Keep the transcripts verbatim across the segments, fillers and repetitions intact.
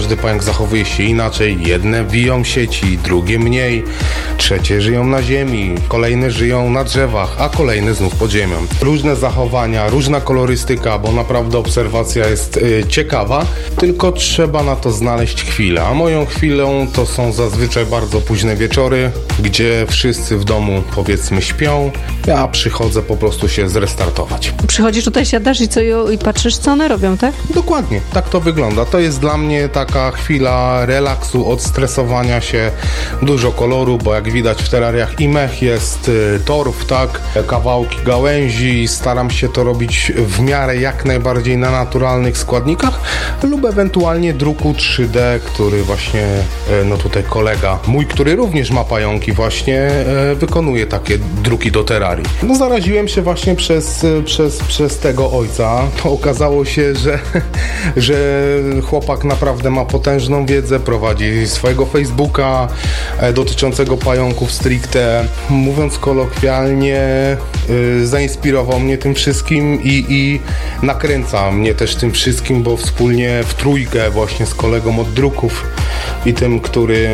każdy pająk zachowuje się inaczej. Jedne wiją sieci, drugie mniej, trzecie żyją na ziemi, kolejne żyją na drzewach, a kolejne znów pod ziemią. Różne zachowania, różna kolorystyka, bo naprawdę obserwacja jest y, ciekawa, tylko trzeba na to znaleźć chwilę. A moją chwilą to są zazwyczaj bardzo późne wieczory, gdzie wszyscy w domu, powiedzmy, śpią. Ja przychodzę po prostu się zrestartować. Przychodzisz tutaj, siadasz i co i patrzysz, co one robią, tak? Dokładnie, tak to wygląda. To jest dla mnie taka chwila relaksu, odstresowania się, dużo koloru, bo jak widać w terariach i mech jest y, torf, tak, kawałki gałęzi. Staram się to robić w miarę jak najbardziej na naturalnych składnikach lub ewentualnie druku trzy D, który właśnie, y, no tutaj kolega mój, który również ma pająki, właśnie y, wykonuje takie druki do terarii. No zaraziłem się właśnie przez, y, przez, przez tego ojca. To okazało się, że, że chłopak naprawdę ma potężną wiedzę, prowadzi swojego Facebooka e, dotyczącego pająków stricte. Mówiąc kolokwialnie, y, zainspirował mnie tym wszystkim i, i nakręca mnie też tym wszystkim, bo wspólnie w trójkę właśnie z kolegą od druków i tym, który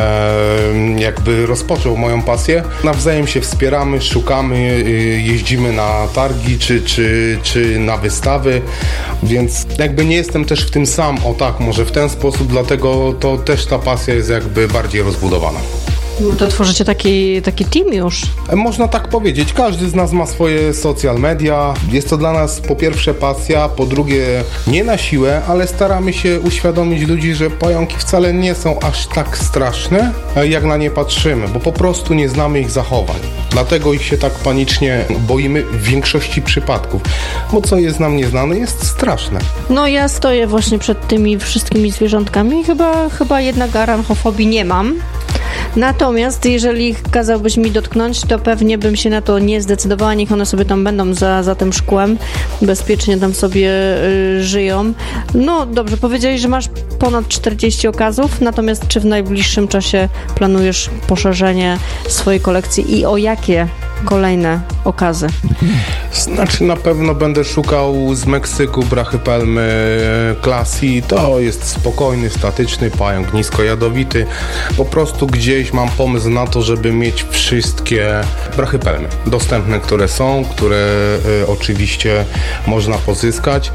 e, jakby rozpoczął moją pasję, nawzajem się wspieramy, szukamy, y, jeździmy na targi czy, czy, czy na wystawy, więc jakby nie jestem też w tym sam, o tak, może w ten sposób, dlatego to też ta pasja jest jakby bardziej rozbudowana. To tworzycie taki, taki team już. Można tak powiedzieć. Każdy z nas ma swoje social media. Jest to dla nas po pierwsze pasja, po drugie nie na siłę, ale staramy się uświadomić ludzi, że pająki wcale nie są aż tak straszne, jak na nie patrzymy, bo po prostu nie znamy ich zachowań. Dlatego ich się tak panicznie boimy w większości przypadków, bo co jest nam nieznane, jest straszne. No ja stoję właśnie przed tymi wszystkimi zwierzątkami i chyba, chyba jednak aranchofobii nie mam. Natomiast jeżeli kazałbyś mi dotknąć, to pewnie bym się na to nie zdecydowała. Niech one sobie tam będą za, za tym szkłem. Bezpiecznie tam sobie y, żyją. No dobrze, powiedziałeś, że masz ponad czterdzieści okazów, natomiast czy w najbliższym czasie planujesz poszerzenie swojej kolekcji i o jakie kolejne okazy? Znaczy na pewno będę szukał z Meksyku brachypelmy Classy. To jest spokojny, statyczny pająk, niskojadowity. Po prostu gdzieś mam pomysł na to, żeby mieć wszystkie brachypelmy dostępne, które są, które y, oczywiście można pozyskać.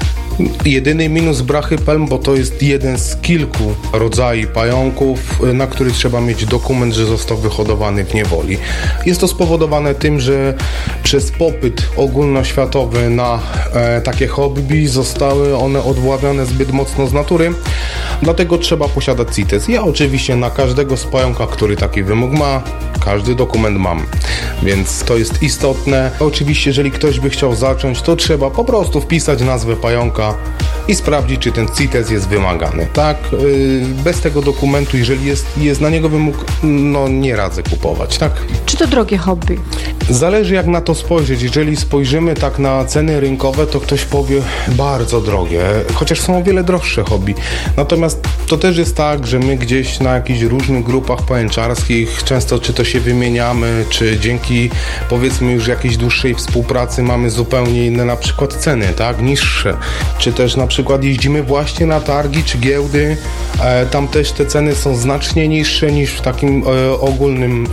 Jedyny minus brachypelm, bo to jest jeden z kilku rodzajów pająków, na który trzeba mieć dokument, że został wyhodowany w niewoli. Jest to spowodowane tym, że przez popyt ogólnoświatowy na e, takie hobby zostały one odławiane zbyt mocno z natury, dlatego trzeba posiadać C I T E S. Ja oczywiście na każdego z pająka, który taki wymóg ma, każdy dokument mam, więc to jest istotne. Oczywiście, jeżeli ktoś by chciał zacząć, to trzeba po prostu wpisać nazwę pająka i sprawdzić, czy ten C I T E S jest wymagany. Tak, bez tego dokumentu, jeżeli jest, jest na niego wymóg, no nie radzę kupować, tak? Czy to drogie hobby? Zależy jak na to spojrzeć. Jeżeli spojrzymy tak na ceny rynkowe, to ktoś powie bardzo drogie, chociaż są o wiele droższe hobby. Natomiast to też jest tak, że my gdzieś na jakichś różnych grupach pajęczarskich często czy to się wymieniamy, czy dzięki powiedzmy już jakiejś dłuższej współpracy mamy zupełnie inne na przykład ceny, tak, niższe. Czy też na przykład jeździmy właśnie na targi czy giełdy, e, tam też te ceny są znacznie niższe niż w takim e, ogólnym,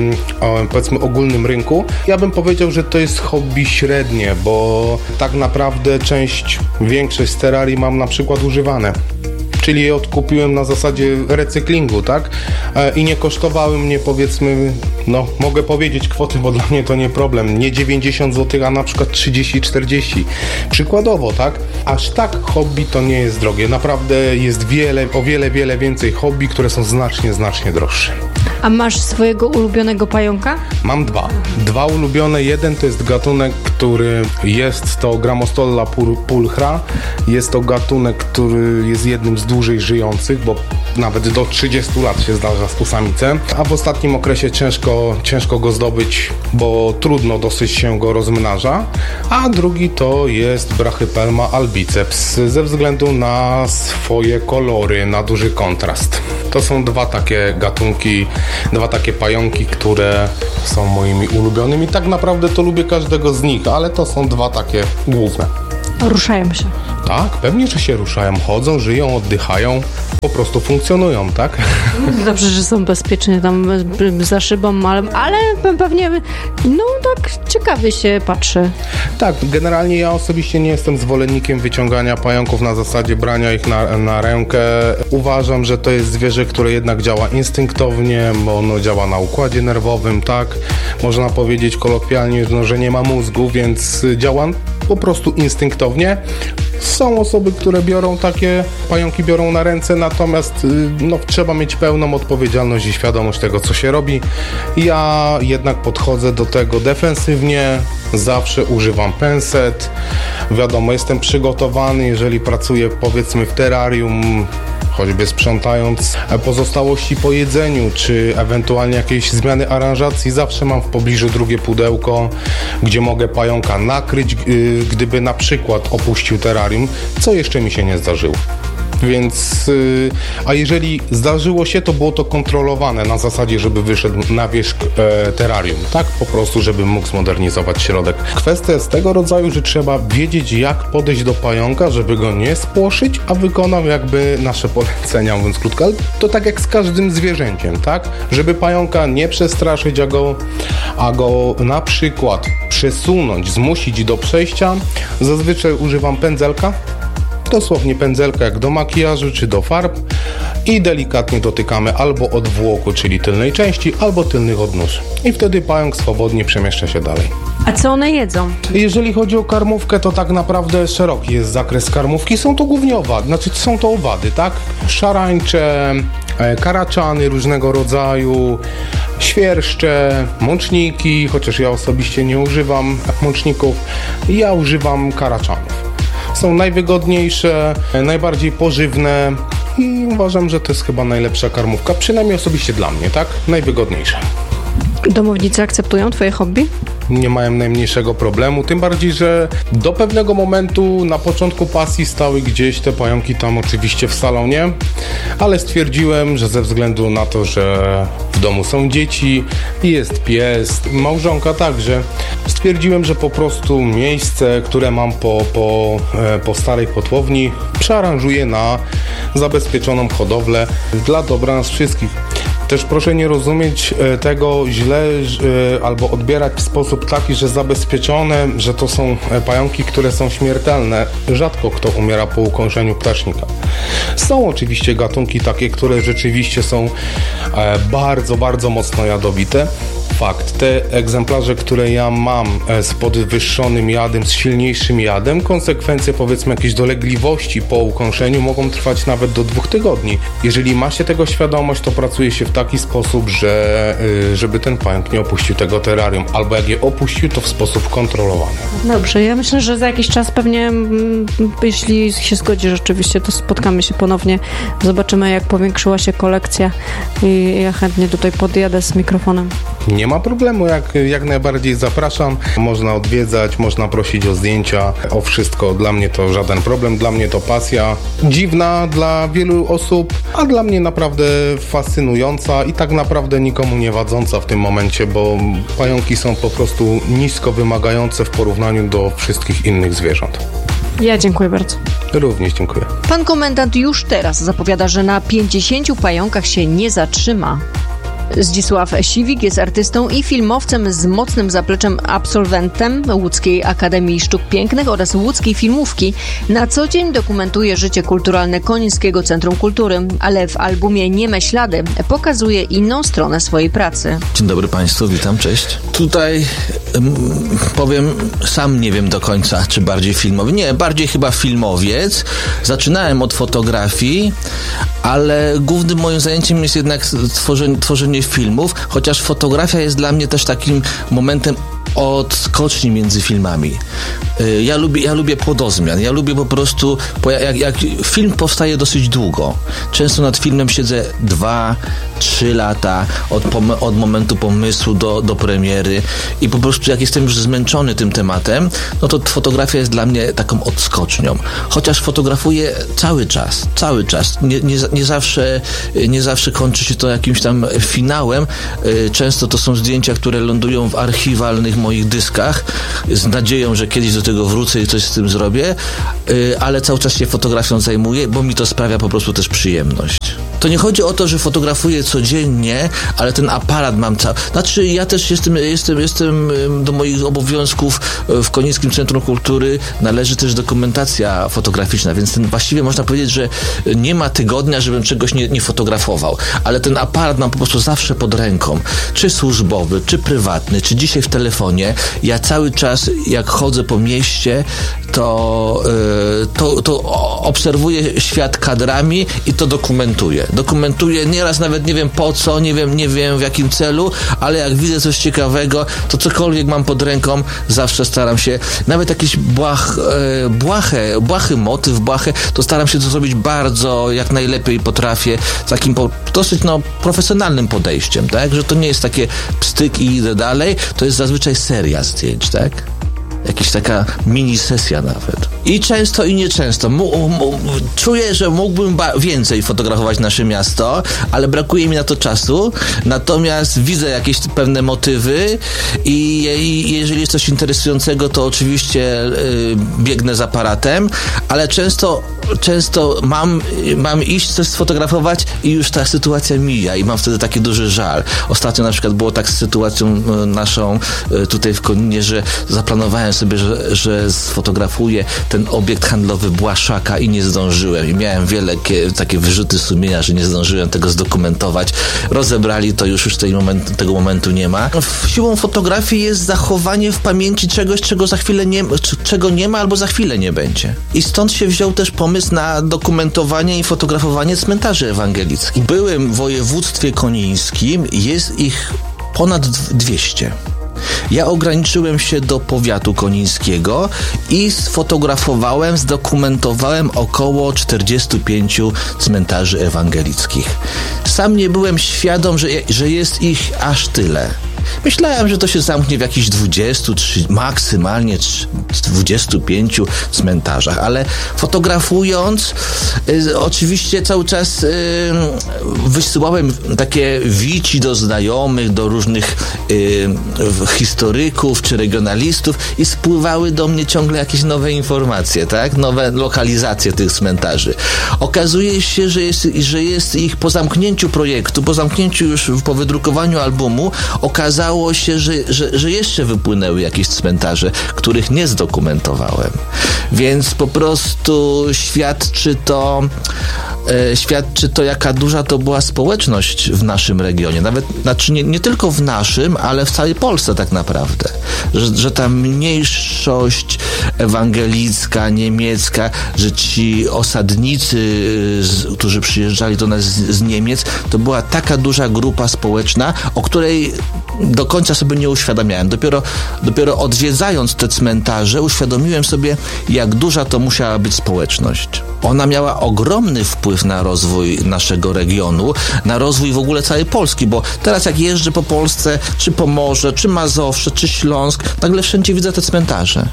e, powiedzmy ogólnym rynku. Ja bym powiedział, że to jest hobby średnie, bo tak naprawdę część, większość z terarii mam na przykład używane. Czyli je odkupiłem na zasadzie recyklingu, tak? E, I nie kosztowały mnie, powiedzmy, no mogę powiedzieć kwoty, bo dla mnie to nie problem, nie dziewięćdziesiąt złotych, a na przykład trzydzieści czterdzieści. Przykładowo, tak? Aż tak hobby to nie jest drogie. Naprawdę jest wiele, o wiele, wiele więcej hobby, które są znacznie, znacznie droższe. A masz swojego ulubionego pająka? Mam dwa. Dwa ulubione. Jeden to jest gatunek, który jest to Grammostola pulchra. Jest to gatunek, który jest jednym z dłużej żyjących, bo nawet do trzydziestu lat się zdarza z samicę, a w ostatnim okresie ciężko, ciężko go zdobyć, bo trudno dosyć się go rozmnaża. A drugi to jest Brachypelma albiceps, ze względu na swoje kolory, na duży kontrast. To są dwa takie gatunki, dwa takie pająki, które są moimi ulubionymi. Tak naprawdę to lubię każdego z nich, ale to są dwa takie główne. Ruszają się. Tak, pewnie, że się ruszają, chodzą, żyją, oddychają, po prostu funkcjonują, tak? Dobrze, że są bezpiecznie tam za szybą, ale, ale pewnie, no tak ciekawie się patrzy. Tak, generalnie ja osobiście nie jestem zwolennikiem wyciągania pająków na zasadzie brania ich na, na rękę. Uważam, że to jest zwierzę, które jednak działa instynktownie, bo ono działa na układzie nerwowym, tak? Można powiedzieć kolokwialnie, no, że nie ma mózgu, więc działa po prostu instynktownie. Są osoby, które biorą takie pająki, biorą na ręce, natomiast no, trzeba mieć pełną odpowiedzialność i świadomość tego, co się robi. Ja jednak podchodzę do tego defensywnie, zawsze używam penset. Wiadomo, jestem przygotowany, jeżeli pracuję powiedzmy w terrarium, choćby sprzątając pozostałości po jedzeniu, czy ewentualnie jakieś zmiany aranżacji, zawsze mam w pobliżu drugie pudełko, gdzie mogę pająka nakryć, gdyby na przykład opuścił terrarium, co jeszcze mi się nie zdarzyło. Więc, a jeżeli zdarzyło się, to było to kontrolowane na zasadzie, żeby wyszedł na wierzch e, terrarium, tak? Po prostu, żeby mógł zmodernizować środek. Kwestia jest tego rodzaju, że trzeba wiedzieć, jak podejść do pająka, żeby go nie spłoszyć, a wykonał jakby nasze polecenia, mówiąc krótko. Ale to tak jak z każdym zwierzęciem, tak? Żeby pająka nie przestraszyć, a go, a go na przykład przesunąć, zmusić do przejścia, zazwyczaj używam pędzelka. Dosłownie pędzelka jak do makijażu czy do farb i delikatnie dotykamy albo odwłoku, czyli tylnej części, albo tylnych odnóż. I wtedy pająk swobodnie przemieszcza się dalej. A co one jedzą? Jeżeli chodzi o karmówkę, to tak naprawdę szeroki jest zakres karmówki. Są to głównie owady, znaczy są to owady, tak? Szarańcze, karaczany różnego rodzaju, świerszcze, mączniki, chociaż ja osobiście nie używam mączników, ja używam karaczanów. Są najwygodniejsze, najbardziej pożywne i uważam, że to jest chyba najlepsza karmówka, przynajmniej osobiście dla mnie, tak? Najwygodniejsza. Domownicy akceptują twoje hobby? Nie mają najmniejszego problemu, tym bardziej, że do pewnego momentu na początku pasji stały gdzieś te pająki tam oczywiście w salonie, ale stwierdziłem, że ze względu na to, że w domu są dzieci, jest pies, małżonka także, stwierdziłem, że po prostu miejsce, które mam po, po, po starej kotłowni, przearanżuję na zabezpieczoną hodowlę dla dobra nas wszystkich. Też proszę nie rozumieć tego źle albo odbierać w sposób taki, że zabezpieczone, że to są pająki, które są śmiertelne. Rzadko kto umiera po ukąszeniu ptasznika. Są oczywiście gatunki takie, które rzeczywiście są bardzo, bardzo mocno jadowite. Fakt, te egzemplarze, które ja mam z podwyższonym jadem, z silniejszym jadem, konsekwencje powiedzmy jakiejś dolegliwości po ukąszeniu mogą trwać nawet do dwóch tygodni. Jeżeli ma się tego świadomość, to pracuje się w taki sposób, że żeby ten pająk nie opuścił tego terrarium, albo jak je opuścił, to w sposób kontrolowany. Dobrze, ja myślę, że za jakiś czas pewnie, jeśli się zgodzisz oczywiście, to spotkamy się ponownie, zobaczymy jak powiększyła się kolekcja i ja chętnie tutaj podjadę z mikrofonem. Nie ma problemu, jak, jak najbardziej zapraszam. Można odwiedzać, można prosić o zdjęcia, o wszystko. Dla mnie to żaden problem, dla mnie to pasja. Dziwna dla wielu osób, a dla mnie naprawdę fascynująca i tak naprawdę nikomu nie wadząca w tym momencie, bo pająki są po prostu nisko wymagające w porównaniu do wszystkich innych zwierząt. Ja dziękuję bardzo. Również dziękuję. Pan komendant już teraz zapowiada, że na pięćdziesięciu pająkach się nie zatrzyma. Zdzisław Siwik jest artystą i filmowcem z mocnym zapleczem, absolwentem Łódzkiej Akademii Sztuk Pięknych oraz Łódzkiej Filmówki. Na co dzień dokumentuje życie kulturalne Konińskiego Centrum Kultury, ale w albumie Nieme Ślady pokazuje inną stronę swojej pracy. Dzień dobry Państwu, witam, cześć. Tutaj um, powiem, sam nie wiem do końca, czy bardziej filmowy. Nie, bardziej chyba filmowiec. Zaczynałem od fotografii, ale głównym moim zajęciem jest jednak tworzenie, tworzenie filmów, chociaż fotografia jest dla mnie też takim momentem odskoczni między filmami. Ja lubię, ja lubię płodozmian. Ja lubię po prostu, jak, jak film powstaje dosyć długo. Często nad filmem siedzę dwa, trzy lata od, od momentu pomysłu do, do premiery i po prostu jak jestem już zmęczony tym tematem, no to fotografia jest dla mnie taką odskocznią. Chociaż fotografuję cały czas, cały czas. Nie, nie, nie, zawsze, nie zawsze kończy się to jakimś tam finałem. Często to są zdjęcia, które lądują w archiwalnych moich dyskach z nadzieją, że kiedyś do tego wrócę i coś z tym zrobię, ale cały czas się fotografią zajmuję, bo mi to sprawia po prostu też przyjemność. To nie chodzi o to, że fotografuję codziennie, ale ten aparat mam cały... Znaczy, ja też jestem, jestem, jestem do moich obowiązków w Konińskim Centrum Kultury należy też dokumentacja fotograficzna, więc ten, właściwie można powiedzieć, że nie ma tygodnia, żebym czegoś nie, nie fotografował, ale ten aparat mam po prostu zawsze pod ręką. Czy służbowy, czy prywatny, czy dzisiaj w telefonie. Ja cały czas, jak chodzę po mieście, to, yy, to, to obserwuję świat kadrami i to dokumentuję. Dokumentuję nieraz nawet nie wiem po co, nie wiem, nie wiem w jakim celu, ale jak widzę coś ciekawego, to cokolwiek mam pod ręką, zawsze staram się, nawet jakiś błah, e, błahe, błahy motyw, błahę, to staram się to zrobić bardzo, jak najlepiej potrafię, z takim po, dosyć no, profesjonalnym podejściem, tak, że to nie jest takie pstyk i idę dalej, to jest zazwyczaj seria zdjęć, tak? Jakaś taka mini sesja nawet. I często i nieczęsto. M- m- czuję, że mógłbym ba- więcej fotografować nasze miasto, ale brakuje mi na to czasu. Natomiast widzę jakieś pewne motywy i, i jeżeli jest coś interesującego, to oczywiście y, biegnę z aparatem, ale często często mam, mam iść coś sfotografować i już ta sytuacja mija i mam wtedy taki duży żal. Ostatnio na przykład było tak z sytuacją naszą tutaj w Koninie, że zaplanowałem sobie, że, że sfotografuję ten obiekt handlowy Błaszaka i nie zdążyłem. I miałem wiele kie, takie wyrzuty sumienia, że nie zdążyłem tego zdokumentować. Rozebrali to, już już tej moment, tego momentu nie ma. Siłą fotografii jest zachowanie w pamięci czegoś, czego za chwilę nie, czego nie ma albo za chwilę nie będzie. I stąd się wziął też pomysł na dokumentowanie i fotografowanie cmentarzy ewangelickich. Byłem w województwie konińskim, jest ich ponad dwieście. Ja ograniczyłem się do powiatu konińskiego i sfotografowałem, zdokumentowałem około czterdziestu pięciu cmentarzy ewangelickich. Sam nie byłem świadom, że, że jest ich aż tyle. Myślałem, że to się zamknie w jakichś dwudziestu, maksymalnie dwudziestu pięciu cmentarzach, ale fotografując y, oczywiście cały czas y, wysyłałem takie wici do znajomych, do różnych y, historyków czy regionalistów i spływały do mnie ciągle jakieś nowe informacje, tak? Nowe lokalizacje tych cmentarzy. Okazuje się, że jest, że jest ich po zamknięciu projektu, po zamknięciu już, po wydrukowaniu albumu, okazało się, że, że, że jeszcze wypłynęły jakieś cmentarze, których nie zdokumentowałem. Więc po prostu świadczy to, e, świadczy to, jaka duża to była społeczność w naszym regionie. Nawet, znaczy nie, nie tylko w naszym, ale w całej Polsce tak naprawdę. Że, że ta mniejszość ewangelicka, niemiecka, że ci osadnicy, z, którzy przyjeżdżali do nas z, z Niemiec, to była taka duża grupa społeczna, o której do końca sobie nie uświadamiałem. Dopiero, dopiero odwiedzając te cmentarze uświadomiłem sobie, jak duża to musiała być społeczność. Ona miała ogromny wpływ na rozwój naszego regionu, na rozwój w ogóle całej Polski, bo teraz jak jeżdżę po Polsce, czy Pomorze, czy Mazowsze, czy Śląsk, nagle wszędzie widzę te cmentarze.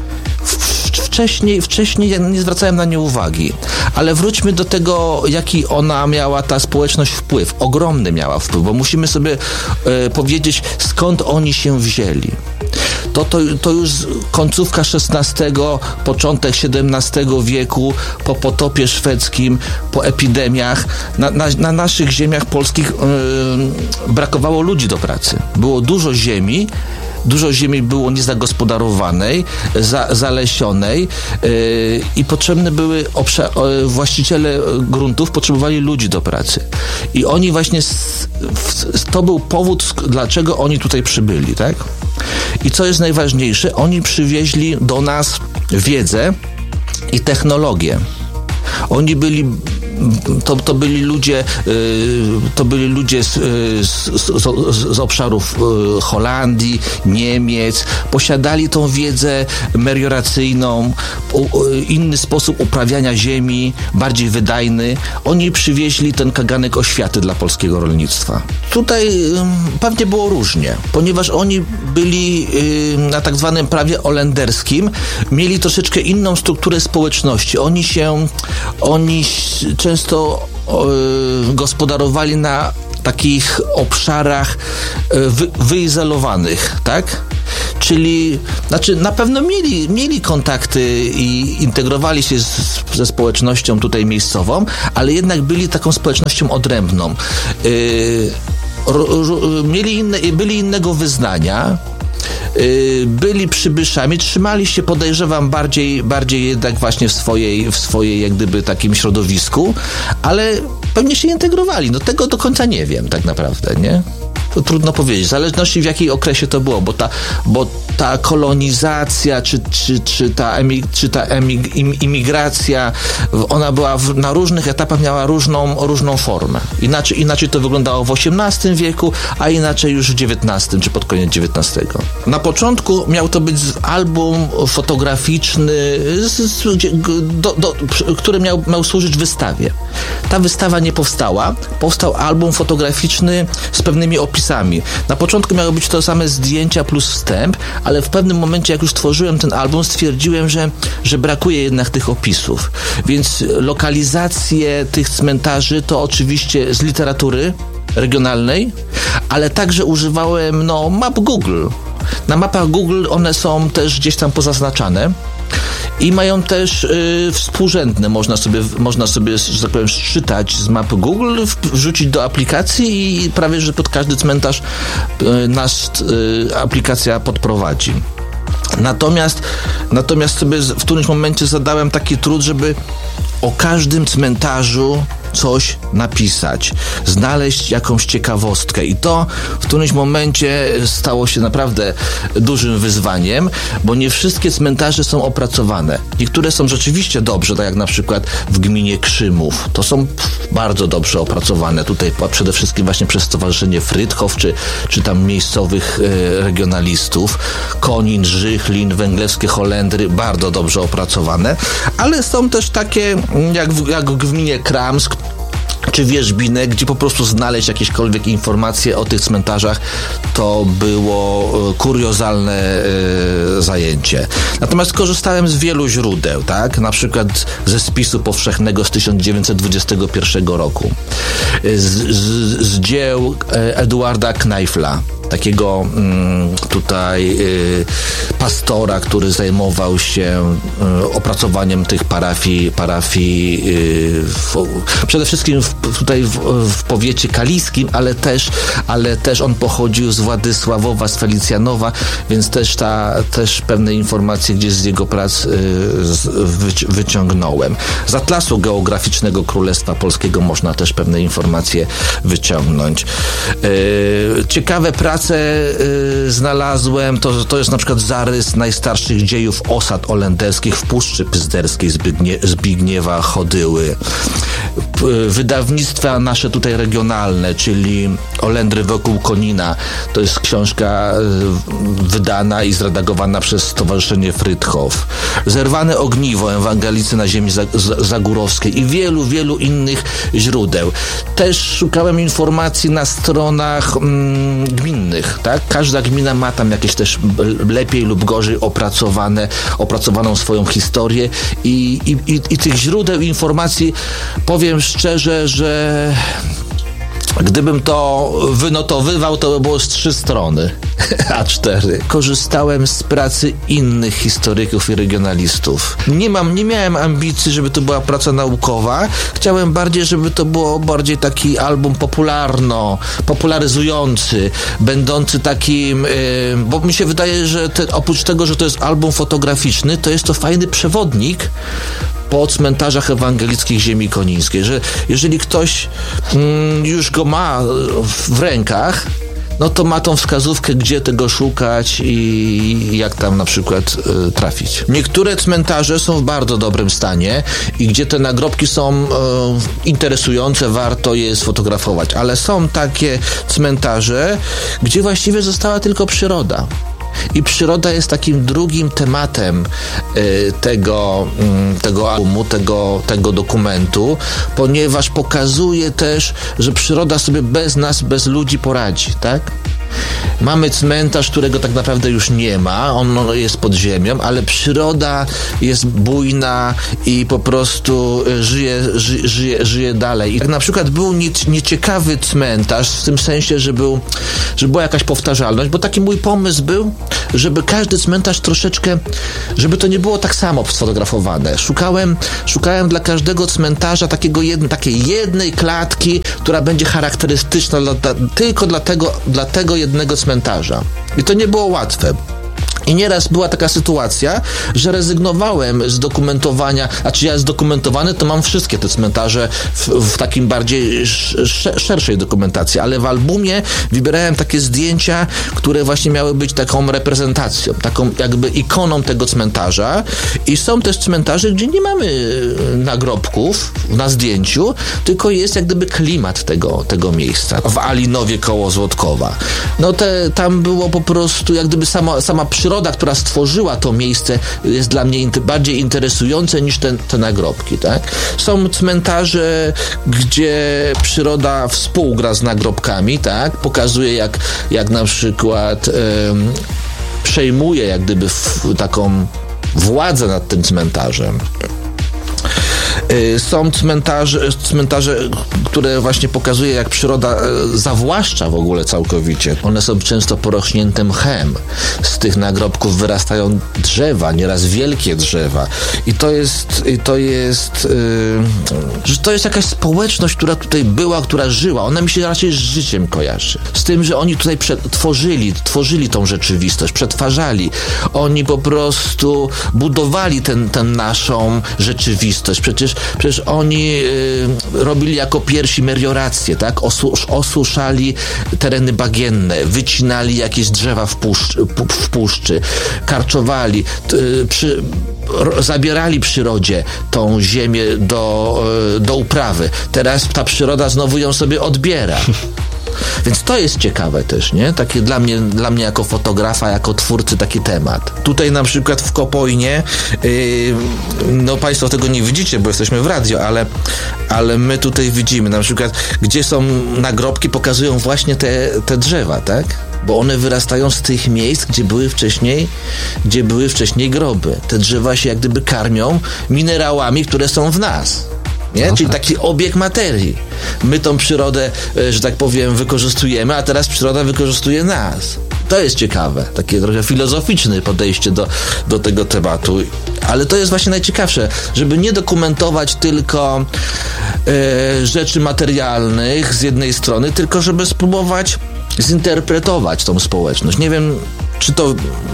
Wcześniej, wcześniej nie zwracałem na nie uwagi, ale wróćmy do tego, jaki ona miała, ta społeczność wpływ. Ogromny miała wpływ, bo musimy sobie e, powiedzieć, skąd oni się wzięli. To, to, to już końcówka szesnastego, początek siedemnastego wieku, po potopie szwedzkim, po epidemiach, na, na, na naszych ziemiach polskich yy, brakowało ludzi do pracy. Było dużo ziemi, Dużo ziemi było niezagospodarowanej, za, zalesionej yy, i potrzebne były obszar, yy, właściciele gruntów potrzebowali ludzi do pracy. I oni właśnie, z, w, to był powód, dlaczego oni tutaj przybyli, tak? I co jest najważniejsze, oni przywieźli do nas wiedzę i technologię. Oni byli To, to byli ludzie to byli ludzie z, z, z, z obszarów Holandii, Niemiec, posiadali tą wiedzę melioracyjną, inny sposób uprawiania ziemi, bardziej wydajny. Oni przywieźli ten kaganek oświaty dla polskiego rolnictwa. Tutaj pewnie było różnie, ponieważ oni byli na tak zwanym prawie holenderskim, mieli troszeczkę inną strukturę społeczności. Oni się, oni często y, gospodarowali na takich obszarach y, wy, wyizolowanych, tak? czyli, znaczy na pewno mieli, mieli kontakty i integrowali się z, ze społecznością tutaj miejscową, ale jednak byli taką społecznością odrębną. Yy, ro, ro, mieli inne, byli innego wyznania, byli przybyszami, trzymali się, podejrzewam, bardziej, bardziej jednak właśnie w swojej, w swojej jak gdyby takim środowisku, ale pewnie się integrowali. No tego do końca nie wiem tak naprawdę, nie? To trudno powiedzieć, w zależności w jakiej okresie to było, bo ta, bo ta kolonizacja, czy, czy, czy ta, emig, czy ta emig, imigracja, ona była w, na różnych etapach, miała różną, różną formę. Inaczej, inaczej to wyglądało w osiemnastym wieku, a inaczej już w dziewiętnastym, czy pod koniec dziewiętnastego. Na początku miał to być album fotograficzny, z, z, do, do, który miał, miał służyć wystawie. Ta wystawa nie powstała, powstał album fotograficzny z pewnymi opisami. Na początku miały być to same zdjęcia plus wstęp, ale w pewnym momencie, jak już tworzyłem ten album, stwierdziłem, że, że brakuje jednak tych opisów. Więc lokalizacje tych cmentarzy to oczywiście z literatury regionalnej, ale także używałem no, map Google. Na mapach Google one są też gdzieś tam pozaznaczane. I mają też y, współrzędne, można sobie, można sobie, że tak powiem, szczytać z mapy Google, wrzucić do aplikacji i prawie, że pod każdy cmentarz y, nas y, aplikacja podprowadzi. Natomiast, natomiast sobie w którymś momencie zadałem taki trud, żeby o każdym cmentarzu coś napisać, znaleźć jakąś ciekawostkę i to w którymś momencie stało się naprawdę dużym wyzwaniem, bo nie wszystkie cmentarze są opracowane. Niektóre są rzeczywiście dobrze, tak jak na przykład w gminie Krzymów. To są bardzo dobrze opracowane. Tutaj przede wszystkim właśnie przez Stowarzyszenie Frydchow, czy, czy tam miejscowych e, regionalistów. Konin, Żychlin, Węglewskie Holendry, bardzo dobrze opracowane, ale są też takie jak w, jak w gminie Kramsk, czy Wierzbinek, gdzie po prostu znaleźć jakiekolwiek informacje o tych cmentarzach, to było kuriozalne e, zajęcie. Natomiast korzystałem z wielu źródeł, tak? Na przykład ze spisu powszechnego z tysiąc dziewięćset dwudziestego pierwszego roku, z, z, z dzieł Eduarda Knajfla, takiego mm, tutaj y, pastora, który zajmował się y, opracowaniem tych parafii, parafii y, w, przede wszystkim w, tutaj w, w powiecie kaliskim, ale też, ale też on pochodził z Władysławowa, z Felicjanowa, więc też, ta, też pewne informacje gdzieś z jego prac y, z, wyci- wyciągnąłem. Z Atlasu Geograficznego Królestwa Polskiego można też pewne informacje wyciągnąć. Y, ciekawe prace y, znalazłem, to, to jest na przykład zarys najstarszych dziejów osad holenderskich w Puszczy Pyzderskiej Zbignie, Zbigniewa Chodyły. Y, wydawnictwa nasze tutaj regionalne, czyli Olendry wokół Konina, to jest książka y, wydana i zredagowana przez Stowarzyszenie Frydchow. Zerwane ogniwo, Ewangelicy na ziemi zagórowskiej i wielu, wielu innych źródeł. Też szukałem informacji na stronach mm, gminnych, tak? Każda gmina ma tam jakieś też lepiej lub gorzej opracowane, opracowaną swoją historię i, i, i, i tych źródeł informacji, powiem szczerze, że gdybym to wynotowywał, to by było z trzy strony, a cztery. Korzystałem z pracy innych historyków i regionalistów. Nie mam, nie miałem ambicji, żeby to była praca naukowa. Chciałem bardziej, żeby to było bardziej taki album popularno, popularyzujący, będący takim, yy, bo mi się wydaje, że te, oprócz tego, że to jest album fotograficzny, to jest to fajny przewodnik po cmentarzach ewangelickich ziemi konińskiej, że jeżeli ktoś mm, już go ma w rękach, no to ma tą wskazówkę, gdzie tego szukać i jak tam na przykład y, trafić. Niektóre cmentarze są w bardzo dobrym stanie i gdzie te nagrobki są y, interesujące, warto je sfotografować, ale są takie cmentarze, gdzie właściwie została tylko przyroda. I przyroda jest takim drugim tematem y, tego, y, tego albumu, tego, tego dokumentu, ponieważ pokazuje też, że przyroda sobie bez nas, bez ludzi poradzi, tak? Mamy cmentarz, którego tak naprawdę już nie ma, on jest pod ziemią, ale przyroda jest bujna i po prostu żyje, ży, żyje, żyje dalej. I tak na przykład był nie, nieciekawy cmentarz, w tym sensie, że, był, że była jakaś powtarzalność, bo taki mój pomysł był, żeby każdy cmentarz troszeczkę, żeby to nie było tak samo sfotografowane. Szukałem, szukałem dla każdego cmentarza takiego jedno, takiej jednej klatki, która będzie charakterystyczna dla, tylko dla tego, dla tego jednego cmentarza. I to nie było łatwe. I nieraz była taka sytuacja, że rezygnowałem z dokumentowania, a czy ja jest dokumentowany, to mam wszystkie te cmentarze w, w takim bardziej sz, szerszej dokumentacji, ale w albumie wybierałem takie zdjęcia, które właśnie miały być taką reprezentacją, taką jakby ikoną tego cmentarza. I są też cmentarze, gdzie nie mamy nagrobków na zdjęciu, tylko jest jak gdyby klimat tego, tego miejsca. W Alinowie koło Złotkowa. No te, tam było po prostu jak gdyby sama, sama przyroda, która stworzyła to miejsce, jest dla mnie int- bardziej interesujące niż te, te nagrobki, tak? Są cmentarze, gdzie przyroda współgra z nagrobkami, tak? Pokazuje, jak, jak na przykład ym, przejmuje jak gdyby w, taką władzę nad tym cmentarzem. Są cmentarze, cmentarze, które właśnie pokazuje, jak przyroda zawłaszcza w ogóle całkowicie. One są często porośnięte mchem. Z tych nagrobków wyrastają drzewa, nieraz wielkie drzewa. I to jest, i to jest, yy, że to jest jakaś społeczność, która tutaj była, która żyła. Ona mi się raczej z życiem kojarzy. Z tym, że oni tutaj przed, tworzyli, tworzyli tą rzeczywistość, przetwarzali. Oni po prostu budowali ten, tę naszą rzeczywistość. Przecież Przecież oni y, robili jako pierwsi meliorację, tak? Osu, osuszali tereny bagienne, wycinali jakieś drzewa w, puszcz, w puszczy, karczowali, y, przy, r, zabierali przyrodzie tą ziemię do, y, do uprawy. Teraz ta przyroda znowu ją sobie odbiera. Więc to jest ciekawe też, nie? Takie dla mnie, dla mnie jako fotografa, jako twórcy taki temat. Tutaj na przykład w Kopojnie, yy, no Państwo tego nie widzicie, bo jesteśmy w radio, ale, ale my tutaj widzimy na przykład, gdzie są nagrobki, pokazują właśnie te, te drzewa, tak? Bo one wyrastają z tych miejsc, gdzie były wcześniej, gdzie były wcześniej groby. Te drzewa się jak gdyby karmią minerałami, które są w nas. Nie? Czyli taki obieg materii. My tą przyrodę, że tak powiem, wykorzystujemy, a teraz przyroda wykorzystuje nas. To jest ciekawe. Takie trochę filozoficzne podejście do, do tego tematu. Ale to jest właśnie najciekawsze, żeby nie dokumentować tylko e, rzeczy materialnych z jednej strony, tylko żeby spróbować zinterpretować tą społeczność. Nie wiem, czy to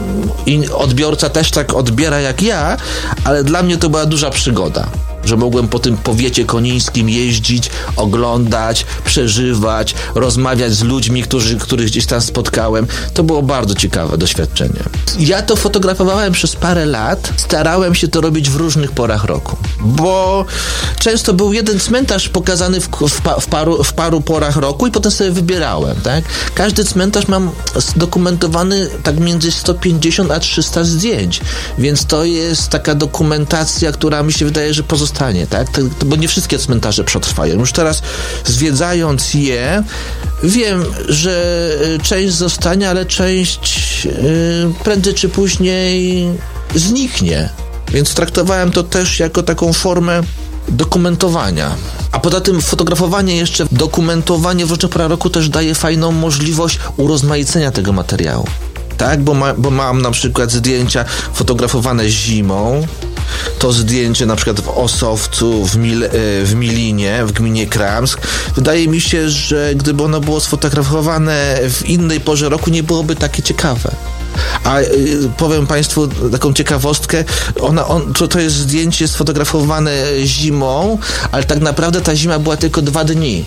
odbiorca też tak odbiera jak ja, ale dla mnie to była duża przygoda. Że mogłem po tym powiecie konińskim jeździć, oglądać, przeżywać, rozmawiać z ludźmi, którzy, których gdzieś tam spotkałem. To było bardzo ciekawe doświadczenie. Ja to fotografowałem przez parę lat. Starałem się to robić w różnych porach roku. Bo często był jeden cmentarz pokazany w, w, pa, w, paru, w paru porach roku i potem sobie wybierałem, tak? Każdy cmentarz mam zdokumentowany tak między sto pięćdziesiąt a trzysta zdjęć. Więc to jest taka dokumentacja, która mi się wydaje, że pozostała stanie, tak? To, to, bo nie wszystkie cmentarze przetrwają. Już teraz zwiedzając je, wiem, że część zostanie, ale część yy, prędzej czy później zniknie. Więc traktowałem to też jako taką formę dokumentowania. A poza tym fotografowanie jeszcze, dokumentowanie w różnych porach roku też daje fajną możliwość urozmaicenia tego materiału. Tak? Bo, ma, bo mam na przykład zdjęcia fotografowane zimą. To zdjęcie na przykład w Osowcu, w, Mil, w Milinie, w gminie Kramsk. Wydaje mi się, że gdyby ono było sfotografowane w innej porze roku, nie byłoby takie ciekawe. A y, powiem Państwu taką ciekawostkę, ona, on, to, to jest zdjęcie sfotografowane zimą, ale tak naprawdę ta zima była tylko dwa dni.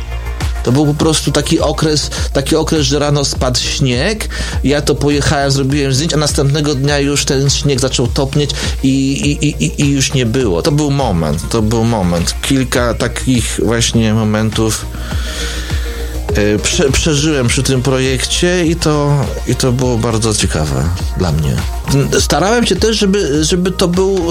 To był po prostu taki okres, taki okres, że rano spadł śnieg, ja to pojechałem, zrobiłem zdjęcia, a następnego dnia już ten śnieg zaczął topnieć i, i, i, i już nie było. To był moment, to był moment. Kilka takich właśnie momentów yy, prze, przeżyłem przy tym projekcie i to, i to było bardzo ciekawe dla mnie. Starałem się też, żeby, żeby to był,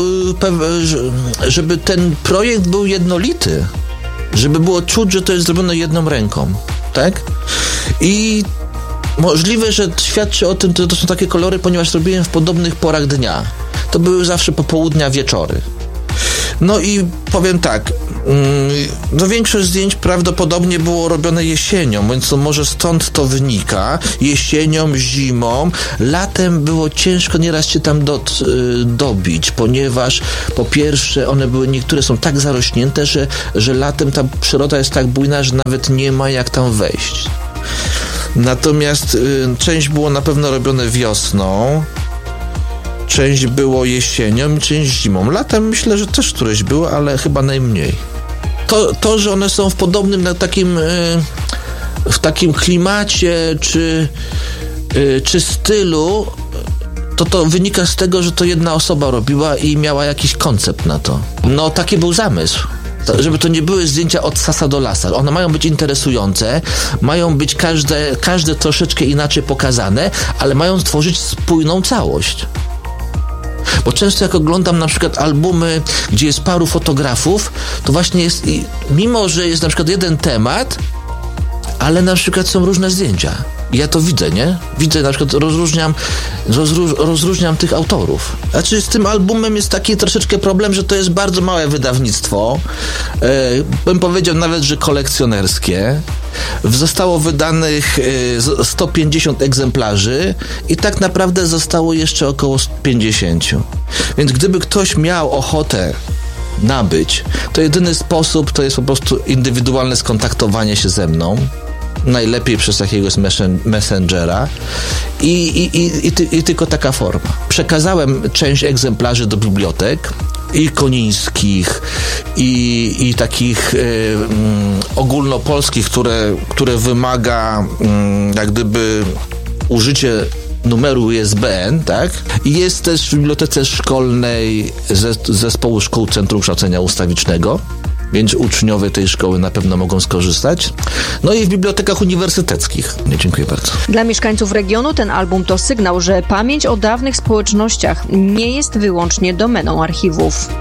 yy, żeby ten projekt był jednolity. Żeby było czuć, że to jest zrobione jedną ręką, tak? I Możliwe, że świadczy o tym, że to są takie kolory, ponieważ robiłem w podobnych porach dnia. To były zawsze popołudnia, wieczory. No i powiem tak, no większość zdjęć prawdopodobnie było robione jesienią, więc to może stąd to wynika. Jesienią, zimą, latem było ciężko nieraz się tam do, dobić, ponieważ po pierwsze one były, niektóre są tak zarośnięte, że, że latem ta przyroda jest tak bujna, że nawet nie ma jak tam wejść. Natomiast y, część było na pewno robione wiosną, część było jesienią i część zimą. Latem myślę, że też któreś było, ale chyba najmniej. To, to że one są w podobnym na takim, y, w takim klimacie czy, y, czy stylu, to to wynika z tego, że to jedna osoba robiła i miała jakiś koncept na to. No taki był zamysł. Żeby to nie były zdjęcia od sasa do lasa. One mają być interesujące, mają być każde, każde troszeczkę inaczej pokazane, ale mają stworzyć spójną całość. Bo często jak oglądam na przykład albumy, gdzie jest paru fotografów, to właśnie jest, mimo że jest na przykład jeden temat, ale na przykład są różne zdjęcia. Ja to widzę, nie? Widzę, na przykład rozróżniam, rozróż, rozróżniam tych autorów. Znaczy z tym albumem jest taki troszeczkę problem, że to jest bardzo małe wydawnictwo. E, bym powiedział nawet, że kolekcjonerskie. Zostało wydanych e, sto pięćdziesiąt egzemplarzy i tak naprawdę zostało jeszcze około pięćdziesiąt. Więc gdyby ktoś miał ochotę nabyć, to jedyny sposób to jest po prostu indywidualne skontaktowanie się ze mną. Najlepiej przez jakiegoś messengera i, i, i, i, ty, i tylko taka forma. Przekazałem część egzemplarzy do bibliotek i konińskich i, i takich y, mm, ogólnopolskich, które, które wymaga mm, jak gdyby użycie numeru U S B N, tak? I jest też w bibliotece szkolnej zespołu szkół Centrum Kształcenia Ustawicznego, więc uczniowie tej szkoły na pewno mogą skorzystać. No i w bibliotekach uniwersyteckich. Nie, dziękuję bardzo. Dla mieszkańców regionu ten album to sygnał, że pamięć o dawnych społecznościach nie jest wyłącznie domeną archiwów.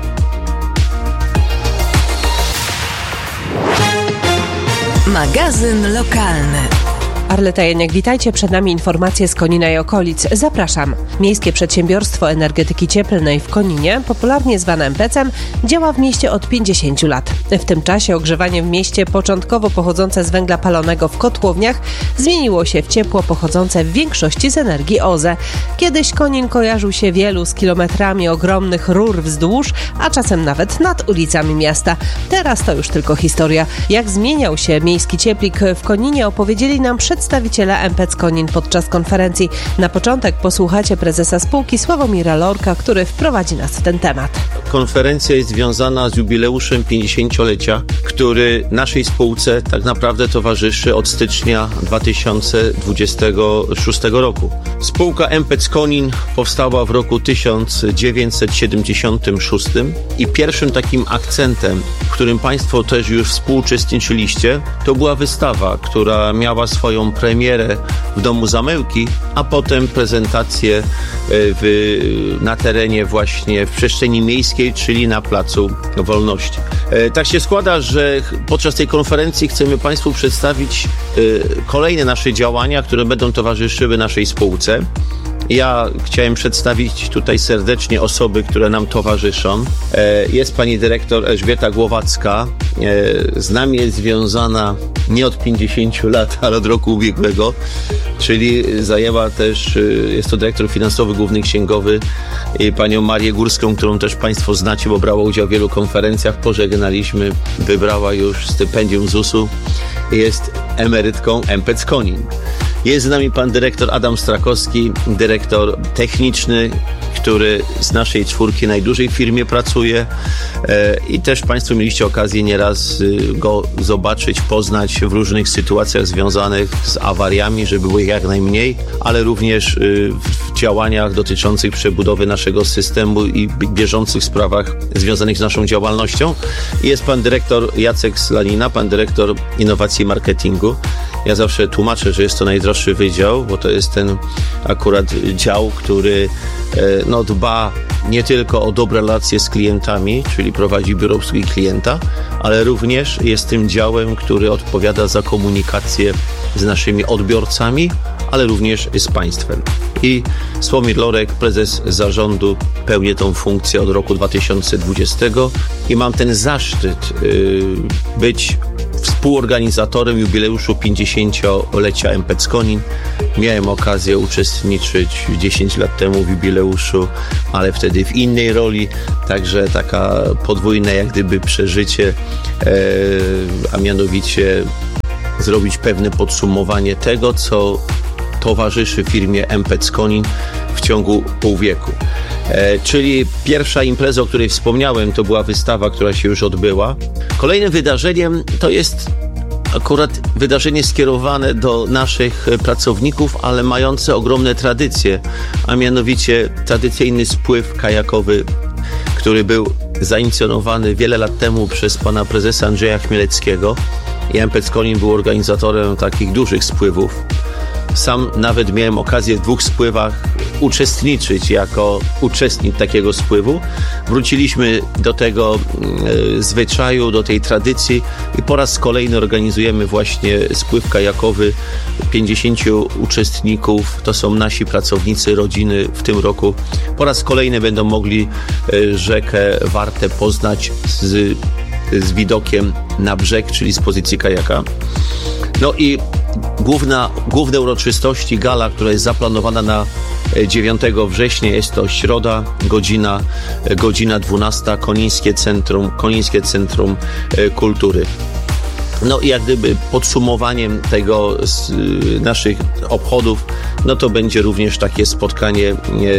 Magazyn lokalny. Arleta Janiak, witajcie. Przed nami informacje z Konina i okolic. Zapraszam. Miejskie Przedsiębiorstwo Energetyki Cieplnej w Koninie, popularnie zwane em pe cem, działa w mieście od pięćdziesięciu lat. W tym czasie ogrzewanie w mieście, początkowo pochodzące z węgla palonego w kotłowniach, zmieniło się w ciepło pochodzące w większości z energii O Z E. Kiedyś Konin kojarzył się wielu z kilometrami ogromnych rur wzdłuż, a czasem nawet nad ulicami miasta. Teraz to już tylko historia. Jak zmieniał się miejski cieplik w Koninie, opowiedzieli nam przed przedstawiciela em pe ce Konin podczas konferencji. Na początek posłuchacie prezesa spółki Sławomira Lorka, który wprowadzi nas w ten temat. Konferencja jest związana z jubileuszem pięćdziesięciolecia, który naszej spółce tak naprawdę towarzyszy od stycznia dwa tysiące dwudziestego szóstego roku. Spółka em pe ce Konin powstała w roku tysiąc dziewięćset siedemdziesiątym szóstym i pierwszym takim akcentem, w którym Państwo też już współuczestniczyliście, to była wystawa, która miała swoją premierę w Domu Zamyłki, a potem prezentację w, na terenie właśnie w przestrzeni miejskiej, czyli na Placu Wolności. Tak się składa, że podczas tej konferencji chcemy Państwu przedstawić kolejne nasze działania, które będą towarzyszyły naszej spółce. Ja chciałem przedstawić tutaj serdecznie osoby, które nam towarzyszą. Jest pani dyrektor Elżbieta Głowacka. Z nami jest związana nie od pięćdziesięciu lat, ale od roku ubiegłego, czyli zajęła też, jest to dyrektor finansowy, główny księgowy, panią Marię Górską, którą też Państwo znacie, bo brała udział w wielu konferencjach. Pożegnaliśmy, wybrała już stypendium z u s u. Jest emerytką em pe ce Konin. Jest z nami pan dyrektor Adam Strakowski, dyrektor techniczny, który z naszej czwórki najdłużej w firmie pracuje e, i też Państwo mieliście okazję nieraz y, go zobaczyć, poznać w różnych sytuacjach związanych z awariami, żeby było ich jak najmniej, ale również y, w działaniach dotyczących przebudowy naszego systemu i bieżących sprawach związanych z naszą działalnością. Jest pan dyrektor Jacek Slanina, pan dyrektor innowacji i marketingu. Ja zawsze tłumaczę, że jest to najdroższy wydział, bo to jest ten akurat dział, który no, dba nie tylko o dobre relacje z klientami, czyli prowadzi biuro obsługi klienta, ale również jest tym działem, który odpowiada za komunikację z naszymi odbiorcami ale również z państwem. I Sławomir Lorek, prezes zarządu, pełnię tą funkcję od roku dwa tysiące dwudziestego i mam ten zaszczyt yy, być współorganizatorem jubileuszu pięćdziesięciolecia M P C Konin. Miałem okazję uczestniczyć dziesięć lat temu w jubileuszu, ale wtedy w innej roli, także taka podwójne jak gdyby przeżycie, e, a mianowicie zrobić pewne podsumowanie tego, co towarzyszy firmie M P C Konin w ciągu pół wieku. E, czyli pierwsza impreza, o której wspomniałem, to była wystawa, która się już odbyła. Kolejnym wydarzeniem to jest akurat wydarzenie skierowane do naszych pracowników, ale mające ogromne tradycje, a mianowicie tradycyjny spływ kajakowy, który był zainicjowany wiele lat temu przez pana prezesa Andrzeja Chmieleckiego. I M P C Konin był organizatorem takich dużych spływów. Sam nawet miałem okazję w dwóch spływach uczestniczyć jako uczestnik takiego spływu. Wróciliśmy do tego e, zwyczaju, do tej tradycji i po raz kolejny organizujemy właśnie spływ kajakowy. pięćdziesięciu uczestników, to są nasi pracownicy, rodziny w tym roku. Po raz kolejny będą mogli e, rzekę Wartę poznać z, z widokiem na brzeg, czyli z pozycji kajaka. No i Główna, główne uroczystości, gala, która jest zaplanowana na dziewiątego września, jest to środa, godzina, godzina dwunasta, Konińskie Centrum, Konińskie Centrum Kultury. No i jak gdyby podsumowaniem tego z y, naszych obchodów, no to będzie również takie spotkanie e,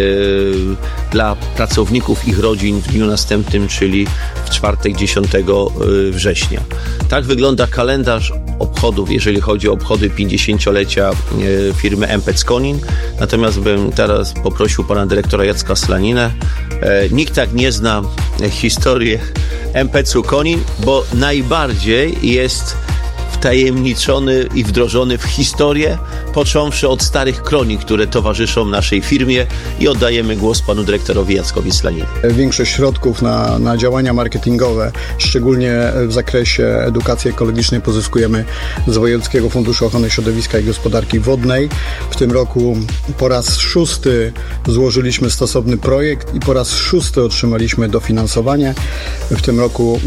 dla pracowników, ich rodzin w dniu następnym, czyli w czwartek dziesiątego września. Tak wygląda kalendarz obchodów, jeżeli chodzi o obchody pięćdziesięciolecia e, firmy M P C Konin. Natomiast bym teraz poprosił pana dyrektora Jacka Slaninę. E, nikt tak nie zna historii M P C Konin, bo najbardziej jest wtajemniczony i wdrożony w historię, począwszy od starych kronik, które towarzyszą naszej firmie, i oddajemy głos panu dyrektorowi Jackowi Slaninie. Większość środków na, na działania marketingowe, szczególnie w zakresie edukacji ekologicznej, pozyskujemy z Wojewódzkiego Funduszu Ochrony Środowiska i Gospodarki Wodnej. W tym roku po raz szósty złożyliśmy stosowny projekt i po raz szósty otrzymaliśmy dofinansowanie. W tym roku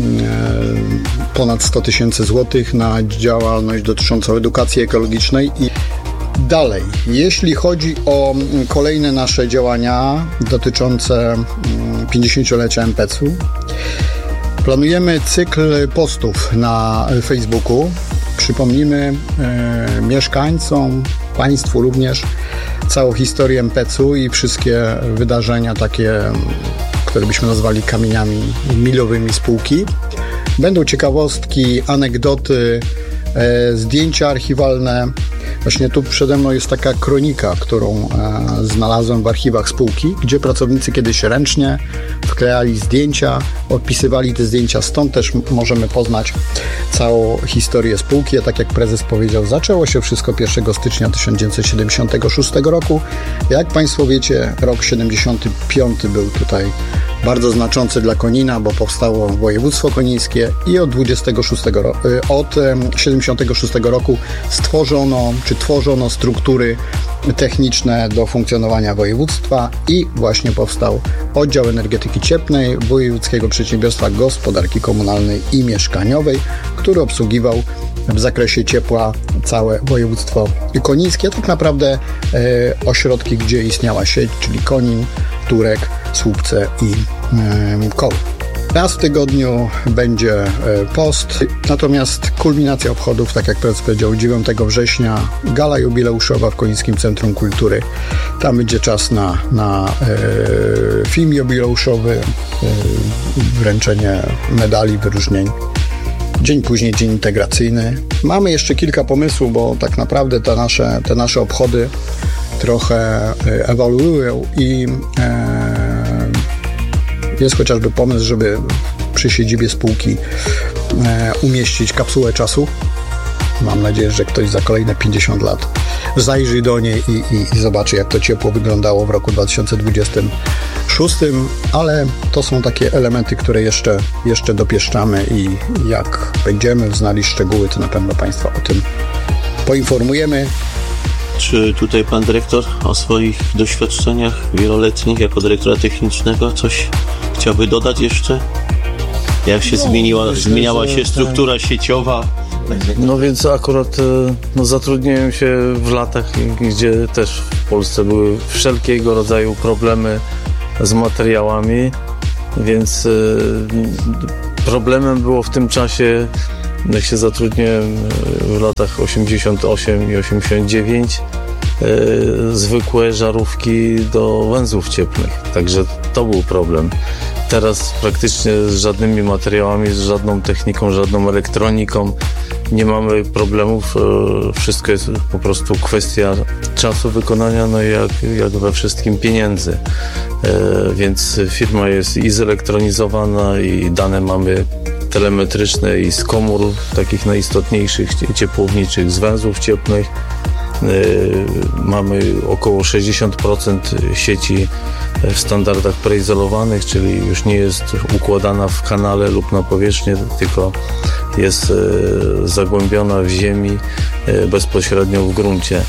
e, ponad sto tysięcy złotych na działalność dotyczącą edukacji ekologicznej. I dalej, jeśli chodzi o kolejne nasze działania dotyczące pięćdziesięciolecia M P C u, planujemy cykl postów na Facebooku. Przypomnimy e, mieszkańcom, państwu również całą historię M P C u i wszystkie wydarzenia takie, które byśmy nazwali kamieniami milowymi spółki. Będą ciekawostki, anegdoty, e, zdjęcia archiwalne. Właśnie tu przede mną jest taka kronika, którą e, znalazłem w archiwach spółki, gdzie pracownicy kiedyś ręcznie wklejali zdjęcia, odpisywali te zdjęcia. Stąd też m- możemy poznać całą historię spółki. A tak jak prezes powiedział, zaczęło się wszystko pierwszego stycznia tysiąc dziewięćset siedemdziesiątego szóstego roku. Jak Państwo wiecie, rok siedemdziesiąty piąty był tutaj bardzo znaczący dla Konina, bo powstało województwo konińskie i od dwudziestego szóstego ro- od siedemdziesiątego szóstego roku stworzono czy tworzono struktury techniczne do funkcjonowania województwa i właśnie powstał oddział energetyki cieplnej Wojewódzkiego Przedsiębiorstwa Gospodarki Komunalnej i Mieszkaniowej, który obsługiwał w zakresie ciepła całe województwo konińskie, tak naprawdę e, ośrodki, gdzie istniała sieć, czyli Konin, Turek, Słupce i e, Koło. Raz w tygodniu będzie post, natomiast kulminacja obchodów, tak jak prezes powiedział, dziewiątego września, gala jubileuszowa w Konińskim Centrum Kultury. Tam będzie czas na, na e, film jubileuszowy, e, wręczenie medali, wyróżnień. Dzień później dzień integracyjny. Mamy jeszcze kilka pomysłów, bo tak naprawdę te nasze, te nasze obchody trochę ewoluują i e, jest chociażby pomysł, żeby przy siedzibie spółki e, umieścić kapsułę czasu. Mam nadzieję, że ktoś za kolejne pięćdziesiąt lat zajrzy do niej i, i, i zobaczy, jak to ciepło wyglądało w roku dwa tysiące dwudziestym szóstym, ale to są takie elementy, które jeszcze, jeszcze dopieszczamy i jak będziemy znali szczegóły, to na pewno Państwa o tym poinformujemy. Czy tutaj pan dyrektor o swoich doświadczeniach wieloletnich jako dyrektora technicznego coś chciałby dodać jeszcze? Jak się no, zmieniła, myślę, zmieniała się struktura tak. sieciowa? No więc akurat no, zatrudniłem się w latach, gdzie też w Polsce były wszelkiego rodzaju problemy z materiałami, więc y, problemem było w tym czasie, jak się zatrudniłem w latach osiemdziesiąt osiem i osiemdziesiąt dziewięć, y, zwykłe żarówki do węzłów cieplnych, także to był problem. Teraz praktycznie z żadnymi materiałami, z żadną techniką, żadną elektroniką nie mamy problemów. Wszystko jest po prostu kwestia czasu wykonania, no i jak, jak we wszystkim pieniędzy. Więc firma jest i zelektronizowana, i dane mamy telemetryczne i z komór takich najistotniejszych, ciepłowniczych, z węzłów cieplnych. Mamy około sześćdziesiąt procent sieci w standardach preizolowanych, czyli już nie jest układana w kanale lub na powierzchni, tylko jest zagłębiona w ziemi bezpośrednio w gruncie.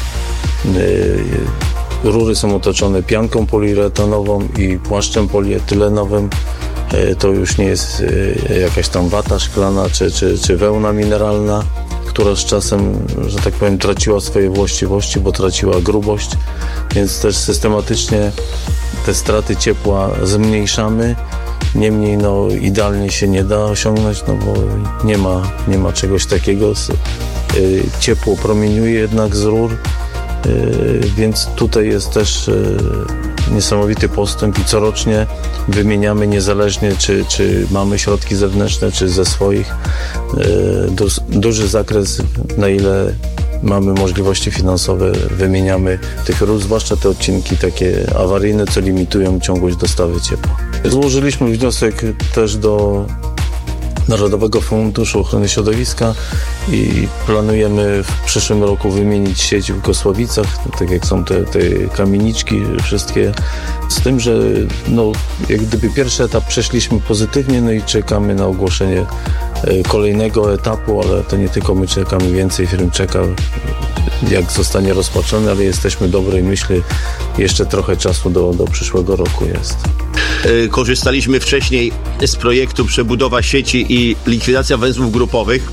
Rury są otoczone pianką poliuretanową i płaszczem polietylenowym. To już nie jest jakaś tam wata szklana czy, czy, czy wełna mineralna, która z czasem, że tak powiem, traciła swoje właściwości, bo traciła grubość, więc też systematycznie te straty ciepła zmniejszamy. Niemniej no, idealnie się nie da osiągnąć, no bo nie ma, nie ma czegoś takiego. Ciepło promieniuje jednak z rur, więc tutaj jest też niesamowity postęp i corocznie wymieniamy niezależnie, czy, czy mamy środki zewnętrzne, czy ze swoich, du, duży zakres, na ile mamy możliwości finansowe, wymieniamy tych rur, zwłaszcza te odcinki takie awaryjne, co limitują ciągłość dostawy ciepła. Złożyliśmy wniosek też do Narodowego Funduszu Ochrony Środowiska i planujemy w przyszłym roku wymienić sieć w Gosławicach, tak jak są te, te kamieniczki wszystkie, z tym, że no, jak gdyby pierwszy etap przeszliśmy pozytywnie, no i czekamy na ogłoszenie kolejnego etapu, ale to nie tylko my czekamy, więcej firm czeka, jak zostanie rozpoczęty, ale jesteśmy dobrej myśli, jeszcze trochę czasu do, do przyszłego roku jest. Korzystaliśmy wcześniej z projektu przebudowa sieci i likwidacja węzłów grupowych.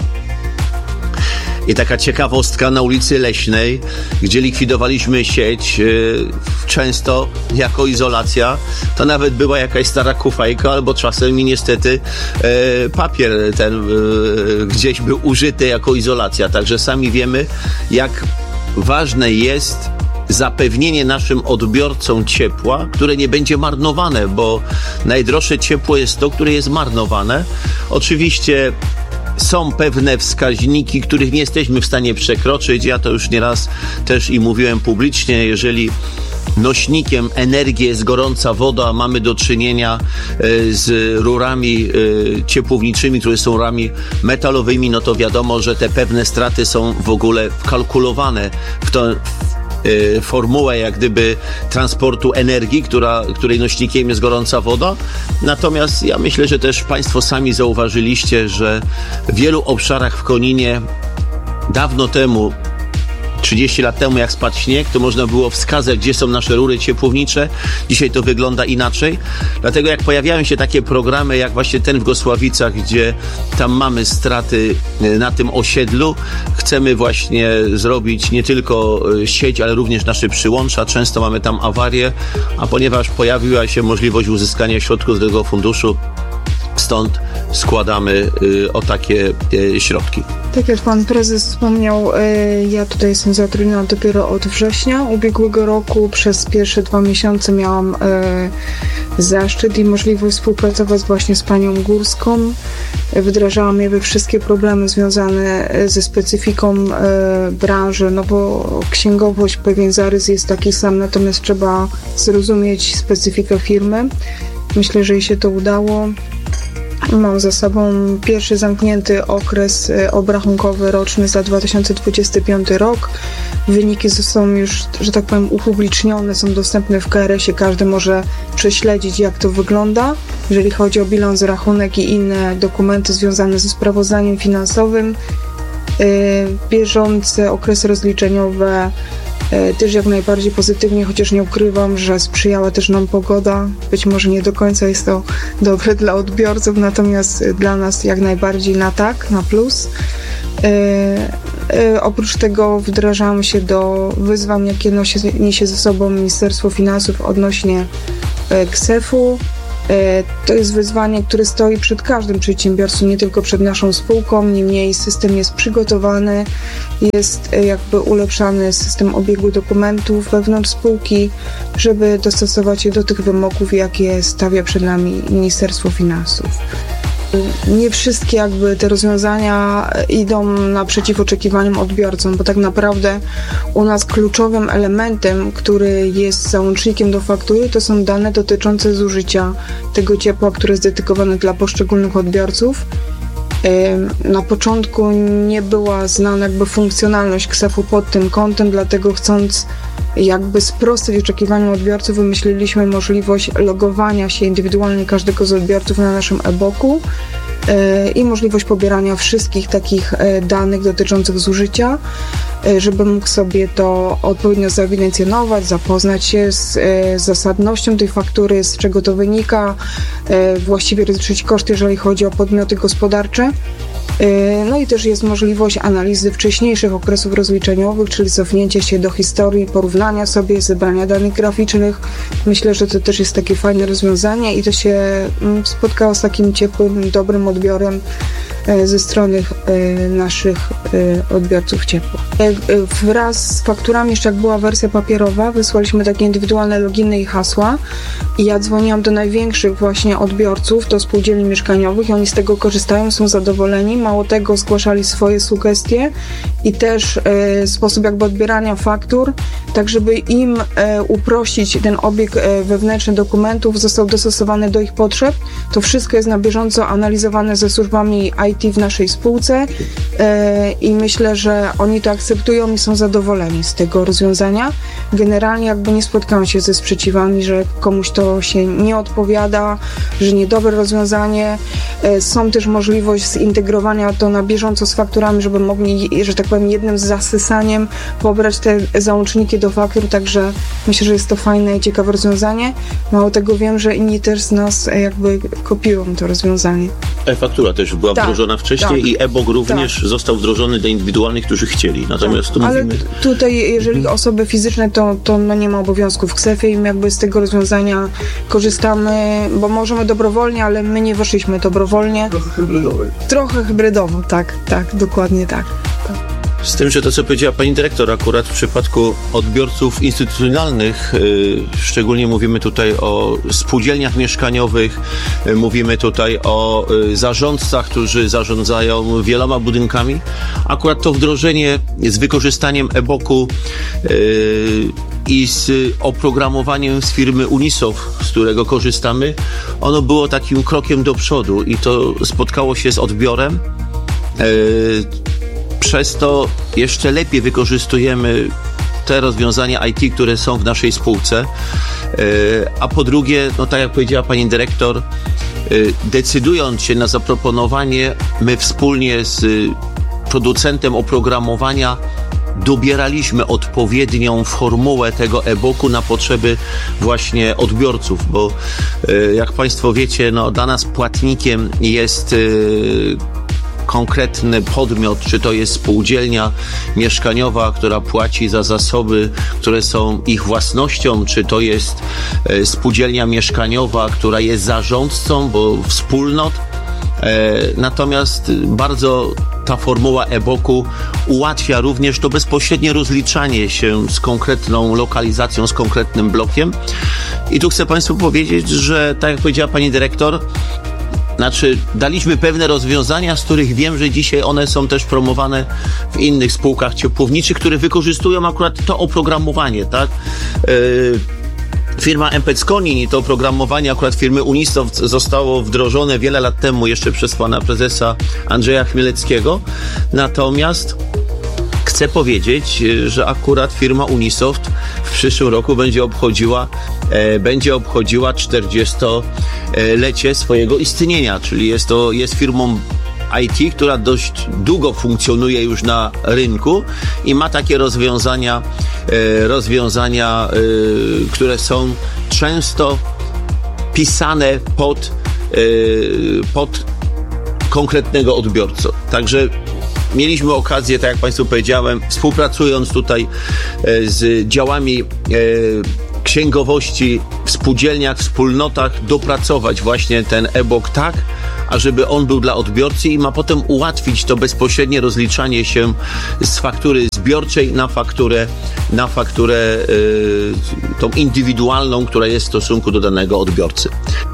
I taka ciekawostka na ulicy Leśnej, gdzie likwidowaliśmy sieć, yy, często jako izolacja, to nawet była jakaś stara kufajka, albo czasem i niestety yy, papier ten yy, gdzieś był użyty jako izolacja. Także sami wiemy, jak ważne jest zapewnienie naszym odbiorcom ciepła, które nie będzie marnowane, bo najdroższe ciepło jest to, które jest marnowane. Oczywiście są pewne wskaźniki, których nie jesteśmy w stanie przekroczyć. Ja to już nieraz też i mówiłem publicznie, jeżeli nośnikiem energii jest gorąca woda, mamy do czynienia z rurami ciepłowniczymi, które są rurami metalowymi, no to wiadomo, że te pewne straty są w ogóle wkalkulowane w to, formułę jak gdyby transportu energii, która, której nośnikiem jest gorąca woda. Natomiast ja myślę, że też Państwo sami zauważyliście, że w wielu obszarach w Koninie dawno temu, trzydzieści lat temu, jak spadł śnieg, to można było wskazać, gdzie są nasze rury ciepłownicze. Dzisiaj to wygląda inaczej. Dlatego jak pojawiają się takie programy, jak właśnie ten w Gosławicach, gdzie tam mamy straty na tym osiedlu, chcemy właśnie zrobić nie tylko sieć, ale również nasze przyłącza. Często mamy tam awarie, a ponieważ pojawiła się możliwość uzyskania środków z tego funduszu, stąd składamy y, o takie y, środki. Tak jak pan prezes wspomniał, y, ja tutaj jestem zatrudniona dopiero od września ubiegłego roku. Przez pierwsze dwa miesiące miałam y, zaszczyt i możliwość współpracować właśnie z panią Górską. Wdrażałam jakby wszystkie problemy związane ze specyfiką y, branży, no bo księgowość, pewien zarys jest taki sam, natomiast trzeba zrozumieć specyfikę firmy. Myślę, że jej się to udało. Mam za sobą pierwszy zamknięty okres obrachunkowy roczny za dwa tysiące dwudziesty piąty rok. Wyniki są już, że tak powiem, upublicznione, są dostępne w K R S ie. Każdy może prześledzić, jak to wygląda, jeżeli chodzi o bilans, rachunek i inne dokumenty związane ze sprawozdaniem finansowym. Bieżące okresy rozliczeniowe też jak najbardziej pozytywnie, chociaż nie ukrywam, że sprzyjała też nam pogoda. Być może nie do końca jest to dobre dla odbiorców, natomiast dla nas jak najbardziej na tak, na plus. Oprócz tego wdrażamy się do wyzwań, jakie nosi, niesie ze sobą Ministerstwo Finansów odnośnie ksefu. To jest wyzwanie, które stoi przed każdym przedsiębiorstwem, nie tylko przed naszą spółką. Niemniej system jest przygotowany, jest jakby ulepszany system obiegu dokumentów wewnątrz spółki, żeby dostosować się do tych wymogów, jakie stawia przed nami Ministerstwo Finansów. Nie wszystkie jakby te rozwiązania idą naprzeciw oczekiwaniom odbiorcom, bo tak naprawdę u nas kluczowym elementem, który jest załącznikiem do faktury, to są dane dotyczące zużycia tego ciepła, które jest dedykowane dla poszczególnych odbiorców. Na początku nie była znana jakby funkcjonalność ksefu pod tym kątem, dlatego chcąc jakby sprostać oczekiwaniom odbiorców, wymyśliliśmy możliwość logowania się indywidualnie każdego z odbiorców na naszym e-boku i możliwość pobierania wszystkich takich danych dotyczących zużycia, żeby mógł sobie to odpowiednio zaewidencjonować, zapoznać się z zasadnością tej faktury, z czego to wynika, właściwie rozliczyć koszty, jeżeli chodzi o podmioty gospodarcze. No i też jest możliwość analizy wcześniejszych okresów rozliczeniowych, czyli cofnięcie się do historii, porównania sobie, zebrania danych graficznych. Myślę, że to też jest takie fajne rozwiązanie i to się spotkało z takim ciepłym, dobrym odbiorem ze strony naszych odbiorców ciepła. Wraz z fakturami, jeszcze jak była wersja papierowa, wysłaliśmy takie indywidualne loginy i hasła i ja dzwoniłam do największych właśnie odbiorców, do spółdzielni mieszkaniowych i oni z tego korzystają, są zadowoleni. Mało tego, zgłaszali swoje sugestie i też e, sposób jakby odbierania faktur, tak żeby im e, uprościć ten obieg e, wewnętrzny dokumentów, został dostosowany do ich potrzeb. To wszystko jest na bieżąco analizowane ze służbami I T w naszej spółce e, i myślę, że oni to akceptują i są zadowoleni z tego rozwiązania. Generalnie jakby nie spotkałam się ze sprzeciwami, że komuś to się nie odpowiada, że niedobre rozwiązanie. E, są też możliwość zintegrowania to na bieżąco z fakturami, żeby mogli, że tak powiem, jednym z zasysaniem pobrać te załączniki do faktur, także myślę, że jest to fajne i ciekawe rozwiązanie. Mało tego, wiem, że inni też z nas jakby kopiują to rozwiązanie. E-faktura też była tak, wdrożona wcześniej tak, i e-bok również tak. został wdrożony dla indywidualnych, którzy chcieli. Natomiast tak, tu ale mówimy... tutaj, jeżeli mhm. osoby fizyczne, to, to no nie ma obowiązku w ksefu i my jakby z tego rozwiązania korzystamy, bo możemy dobrowolnie, ale my nie weszliśmy dobrowolnie. Trochę hybrydowo. Trochę hybrydowo, tak, tak, dokładnie tak. tak. Z tym, że to, co powiedziała pani dyrektor, akurat w przypadku odbiorców instytucjonalnych, yy, szczególnie mówimy tutaj o spółdzielniach mieszkaniowych, yy, mówimy tutaj o yy, zarządcach, którzy zarządzają wieloma budynkami. Akurat to wdrożenie z wykorzystaniem e-boku yy, i z oprogramowaniem z firmy Unisoft, z którego korzystamy, ono było takim krokiem do przodu i to spotkało się z odbiorem. Yy, Przez to jeszcze lepiej wykorzystujemy te rozwiązania I T, które są w naszej spółce. A po drugie, no tak jak powiedziała pani dyrektor, decydując się na zaproponowanie, my wspólnie z producentem oprogramowania dobieraliśmy odpowiednią formułę tego e-booku na potrzeby właśnie odbiorców, bo jak państwo wiecie, no dla nas płatnikiem jest konkretny podmiot, czy to jest spółdzielnia mieszkaniowa, która płaci za zasoby, które są ich własnością, czy to jest spółdzielnia mieszkaniowa, która jest zarządcą, bo wspólnot. Natomiast bardzo ta formuła e-booku ułatwia również to bezpośrednie rozliczanie się z konkretną lokalizacją, z konkretnym blokiem. I tu chcę państwu powiedzieć, że tak jak powiedziała pani dyrektor, znaczy, daliśmy pewne rozwiązania, z których wiem, że dzisiaj one są też promowane w innych spółkach ciepłowniczych, które wykorzystują akurat to oprogramowanie, tak? Yy, firma M P C Konin i to oprogramowanie akurat firmy Unisoft zostało wdrożone wiele lat temu jeszcze przez pana prezesa Andrzeja Chmielewskiego. Natomiast chcę powiedzieć, że akurat firma Unisoft w przyszłym roku będzie obchodziła e, będzie obchodziła czterdziestolecie swojego istnienia, czyli jest to jest firmą I T, która dość długo funkcjonuje już na rynku i ma takie rozwiązania, rozwiązania, które są często pisane pod, pod konkretnego odbiorcę. Także mieliśmy okazję, tak jak Państwu powiedziałem, współpracując tutaj z działami księgowości w spółdzielniach, wspólnotach, dopracować właśnie ten e-book tak, ażeby on był dla odbiorcy i ma potem ułatwić to bezpośrednie rozliczanie się z faktury zbiorczej na fakturę, na fakturę yy, tą indywidualną, która jest w stosunku do danego odbiorcy.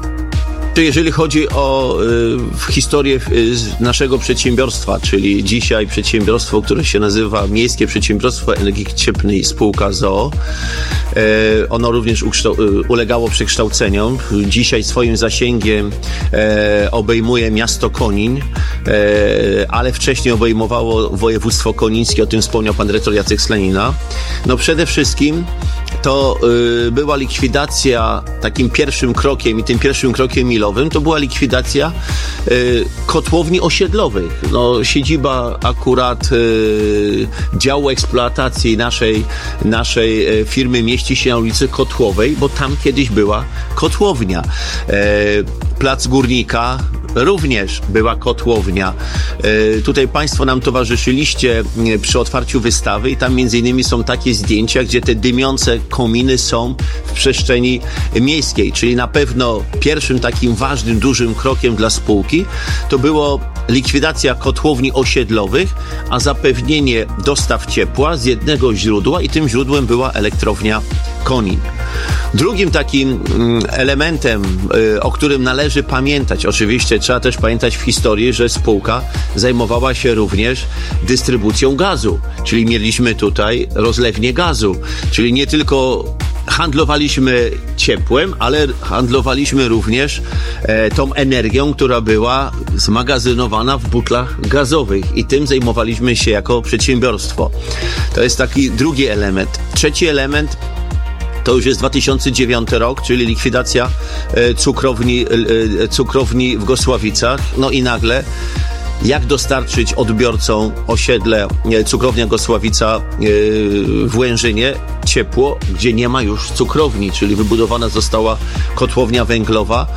Jeżeli chodzi o y, historię y, naszego przedsiębiorstwa, czyli dzisiaj przedsiębiorstwo, które się nazywa Miejskie Przedsiębiorstwo Energii Cieplnej Spółka z o o, y, ono również ukształ- y, ulegało przekształceniom. Dzisiaj swoim zasięgiem y, obejmuje miasto Konin, y, ale wcześniej obejmowało województwo konińskie, o tym wspomniał pan dyrektor Jacek Slanina. No przede wszystkim to y, była likwidacja, takim pierwszym krokiem i tym pierwszym krokiem milowym to była likwidacja y, kotłowni osiedlowych. No, siedziba akurat y, działu eksploatacji naszej, naszej firmy mieści się na ulicy Kotłowej, bo tam kiedyś była kotłownia. Y, Plac Górnika również była kotłownia. E, tutaj Państwo nam towarzyszyliście przy otwarciu wystawy i tam między innymi są takie zdjęcia, gdzie te dymiące kominy są w przestrzeni miejskiej, czyli na pewno pierwszym takim ważnym, dużym krokiem dla spółki to było likwidacja kotłowni osiedlowych, a zapewnienie dostaw ciepła z jednego źródła i tym źródłem była elektrownia Konin. Drugim takim elementem, o którym należy pamiętać, oczywiście trzeba też pamiętać w historii, że spółka zajmowała się również dystrybucją gazu, czyli mieliśmy tutaj rozlewnię gazu, czyli nie tylko handlowaliśmy ciepłem, ale handlowaliśmy również e, tą energią, która była zmagazynowana w butlach gazowych i tym zajmowaliśmy się jako przedsiębiorstwo. To jest taki drugi element. Trzeci element to już jest dwa tysiące dziewiąty rok, czyli likwidacja e, cukrowni, e, cukrowni w Gosławicach. No i nagle jak dostarczyć odbiorcom osiedle e, cukrownia Gosławica e, w Łężynie ciepło, gdzie nie ma już cukrowni, czyli wybudowana została kotłownia węglowa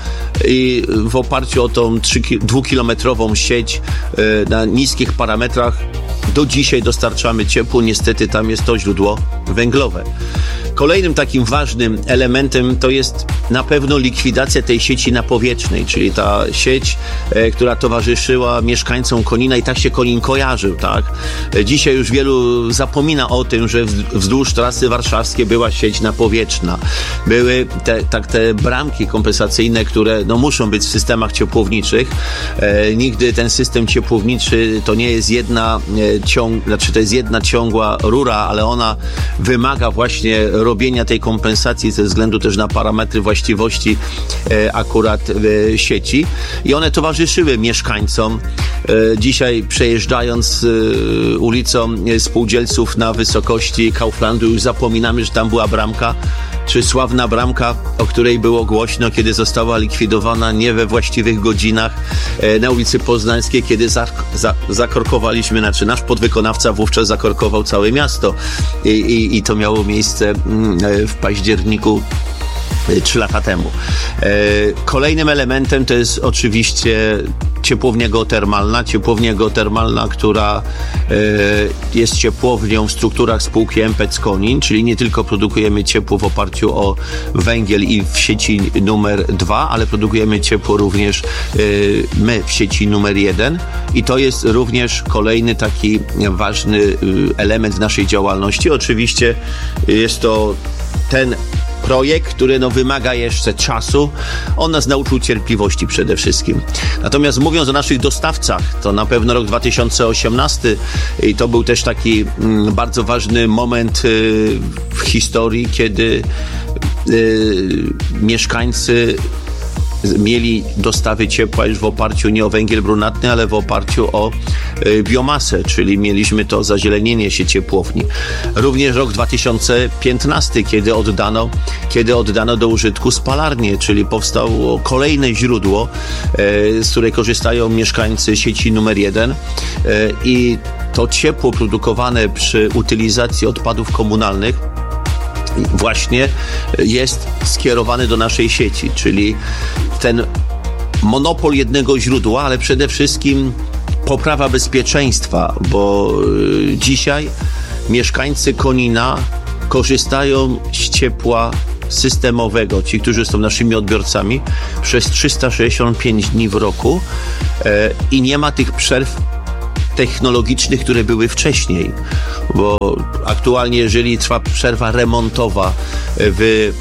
i w oparciu o tą dwukilometrową sieć e, na niskich parametrach do dzisiaj dostarczamy ciepło. Niestety tam jest to źródło węglowe. Kolejnym takim ważnym elementem to jest na pewno likwidacja tej sieci napowietrznej, czyli ta sieć, e, która towarzyszyła mieszkańcom Konina i tak się Konin kojarzył, tak? E, dzisiaj już wielu zapomina o tym, że wzdłuż trasy warszawskiej była sieć napowietrzna. Były te, tak, te bramki kompensacyjne, które no, muszą być w systemach ciepłowniczych. E, nigdy ten system ciepłowniczy to nie jest jedna e, ciąg, znaczy to jest jedna ciągła rura, ale ona wymaga właśnie robienia tej kompensacji ze względu też na parametry właściwości e, akurat e, sieci i one towarzyszyły mieszkańcom. E, dzisiaj przejeżdżając e, ulicą Spółdzielców na wysokości Kauflandu już zapominamy, że tam była bramka, czy sławna bramka, o której było głośno, kiedy została likwidowana nie we właściwych godzinach e, na ulicy Poznańskiej, kiedy za, za, zakorkowaliśmy, znaczy nasz podwykonawca wówczas zakorkował całe miasto i, i, i to miało miejsce w październiku trzy lata temu. Kolejnym elementem to jest oczywiście ciepłownia geotermalna. Ciepłownia geotermalna, która jest ciepłownią w strukturach spółki M P C Konin, czyli nie tylko produkujemy ciepło w oparciu o węgiel i w sieci numer dwa, ale produkujemy ciepło również my w sieci numer jeden i to jest również kolejny taki ważny element w naszej działalności. Oczywiście jest to ten projekt, który no, wymaga jeszcze czasu. On nas nauczył cierpliwości przede wszystkim. Natomiast mówiąc o naszych dostawcach, to na pewno rok dwa tysiące osiemnasty i to był też taki mm, bardzo ważny moment y, w historii, kiedy y, mieszkańcy mieli dostawy ciepła już w oparciu nie o węgiel brunatny, ale w oparciu o y, biomasę, czyli mieliśmy to zazielenienie się ciepłowni. Również rok dwa tysiące piętnasty, kiedy oddano, kiedy oddano do użytku spalarnię, czyli powstało kolejne źródło, y, z której korzystają mieszkańcy sieci numer jeden y, i to ciepło produkowane przy utylizacji odpadów komunalnych właśnie jest skierowany do naszej sieci, czyli ten monopol jednego źródła, ale przede wszystkim poprawa bezpieczeństwa, bo dzisiaj mieszkańcy Konina korzystają z ciepła systemowego, ci, którzy są naszymi odbiorcami, przez trzysta sześćdziesiąt pięć dni w roku i nie ma tych przerw technologicznych, które były wcześniej, bo aktualnie, jeżeli trwa przerwa remontowa w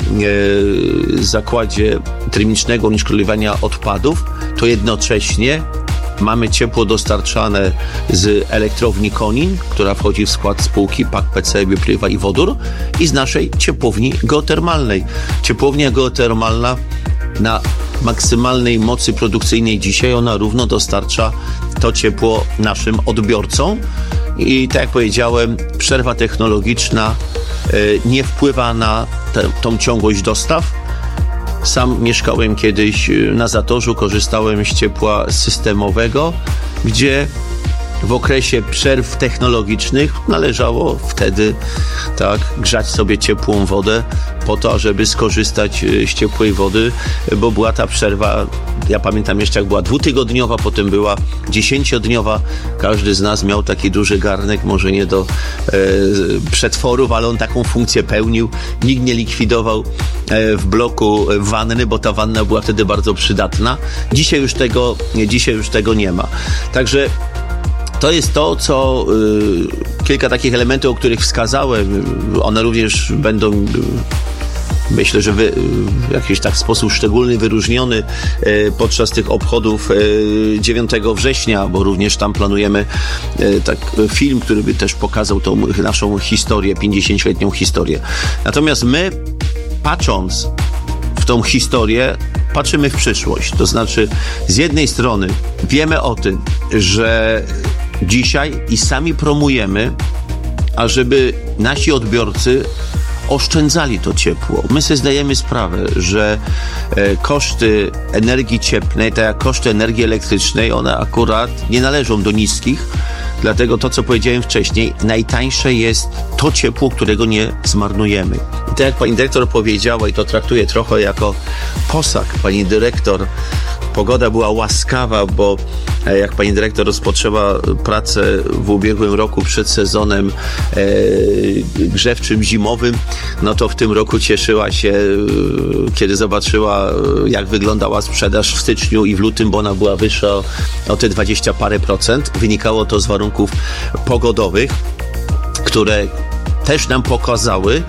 e, zakładzie termicznego unieszkodliwiania odpadów, to jednocześnie mamy ciepło dostarczane z elektrowni Konin, która wchodzi w skład spółki P A K P C, Biopaliwa i Wodór, i z naszej ciepłowni geotermalnej. Ciepłownia geotermalna na maksymalnej mocy produkcyjnej dzisiaj, ona równo dostarcza to ciepło naszym odbiorcom i tak jak powiedziałem, przerwa technologiczna y, nie wpływa na te, tą ciągłość dostaw. Sam mieszkałem kiedyś na Zatorzu, korzystałem z ciepła systemowego, gdzie w okresie przerw technologicznych należało wtedy tak grzać sobie ciepłą wodę po to, żeby skorzystać z ciepłej wody, bo była ta przerwa, ja pamiętam jeszcze jak była dwutygodniowa, potem była dziesięciodniowa. Każdy z nas miał taki duży garnek, może nie do e, przetworów, ale on taką funkcję pełnił. Nikt nie likwidował e, w bloku wanny, bo ta wanna była wtedy bardzo przydatna. Dzisiaj już tego, dzisiaj już tego nie ma. Także to jest to, co y, kilka takich elementów, o których wskazałem, one również będą, y, myślę, że wy, w jakiś tak sposób szczególny, wyróżniony y, podczas tych obchodów y, dziewiątego września, bo również tam planujemy y, tak, film, który by też pokazał tą naszą historię, pięćdziesięcioletnią historię. Natomiast my, patrząc w tą historię, patrzymy w przyszłość. To znaczy, z jednej strony wiemy o tym, że dzisiaj i sami promujemy, ażeby nasi odbiorcy oszczędzali to ciepło. My sobie zdajemy sprawę, że e, koszty energii cieplnej, tak jak koszty energii elektrycznej, one akurat nie należą do niskich. Dlatego to, co powiedziałem wcześniej, najtańsze jest to ciepło, którego nie zmarnujemy. I tak jak pani dyrektor powiedziała, i to traktuję trochę jako posag, pani dyrektor, pogoda była łaskawa, bo jak pani dyrektor rozpoczęła pracę w ubiegłym roku przed sezonem e, grzewczym zimowym, no to w tym roku cieszyła się, kiedy zobaczyła, jak wyglądała sprzedaż w styczniu i w lutym, bo ona była wyższa o, o te dwadzieścia parę procent. Wynikało to z warunków pogodowych, które też nam pokazały,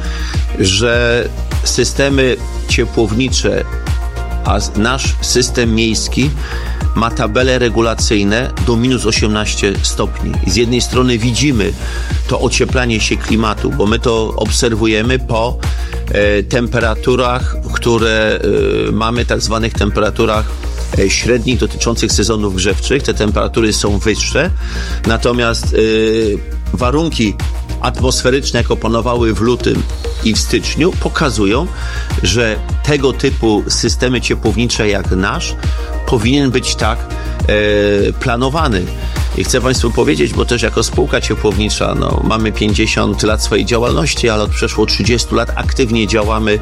że systemy ciepłownicze, a nasz system miejski ma tabele regulacyjne do minus osiemnaście stopni. Z jednej strony widzimy to ocieplanie się klimatu, bo my to obserwujemy po e, temperaturach, które e, mamy, tak zwanych temperaturach e, średnich dotyczących sezonów grzewczych. Te temperatury są wyższe, natomiast e, warunki atmosferyczne, jak opanowały w lutym i w styczniu, pokazują, że tego typu systemy ciepłownicze jak nasz powinien być tak e, planowany. I chcę Państwu powiedzieć, bo też jako spółka ciepłownicza no, mamy pięćdziesiąt lat swojej działalności, ale od przeszło trzydziestu lat aktywnie działamy e,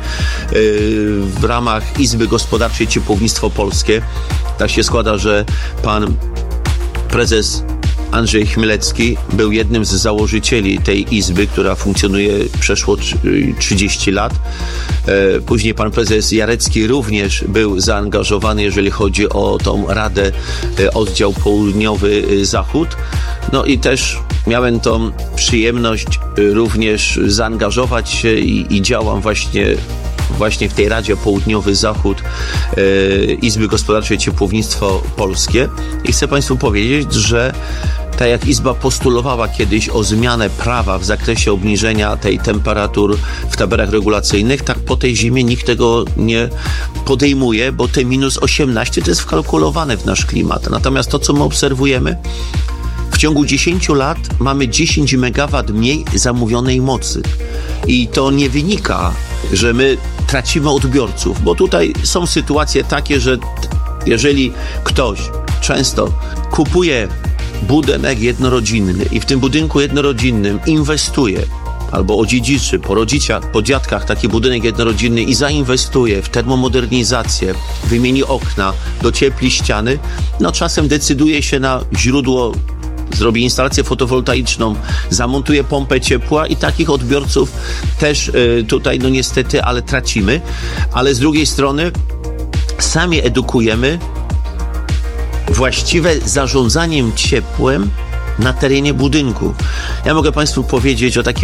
w ramach Izby Gospodarczej Ciepłownictwo Polskie. Tak się składa, że pan prezes Andrzej Chmielewski był jednym z założycieli tej izby, która funkcjonuje przeszło trzydzieści lat. Później pan prezes Jarecki również był zaangażowany, jeżeli chodzi o tą Radę Oddział Południowy Zachód. No i też miałem tą przyjemność również zaangażować się i, i działam właśnie właśnie w tej Radzie Południowy Zachód e, Izby Gospodarczej Ciepłownictwo Polskie i chcę Państwu powiedzieć, że tak jak Izba postulowała kiedyś o zmianę prawa w zakresie obniżenia tej temperatur w tabelach regulacyjnych, tak po tej zimie nikt tego nie podejmuje, bo te minus osiemnaście to jest wkalkulowane w nasz klimat. Natomiast to, co my obserwujemy, w ciągu dziesięciu lat mamy dziesięć megawatów mniej zamówionej mocy. I to nie wynika, że my tracimy odbiorców, bo tutaj są sytuacje takie, że jeżeli ktoś często kupuje budynek jednorodzinny i w tym budynku jednorodzinnym inwestuje albo odziedziczy po rodzicach, po dziadkach taki budynek jednorodzinny i zainwestuje w termomodernizację, wymieni okna, dociepli ściany, no czasem decyduje się na źródło, zrobi instalację fotowoltaiczną, zamontuje pompę ciepła i takich odbiorców też y, tutaj no niestety, ale tracimy, ale z drugiej strony sami edukujemy właściwe zarządzaniem ciepłem na terenie budynku. Ja mogę Państwu powiedzieć o takim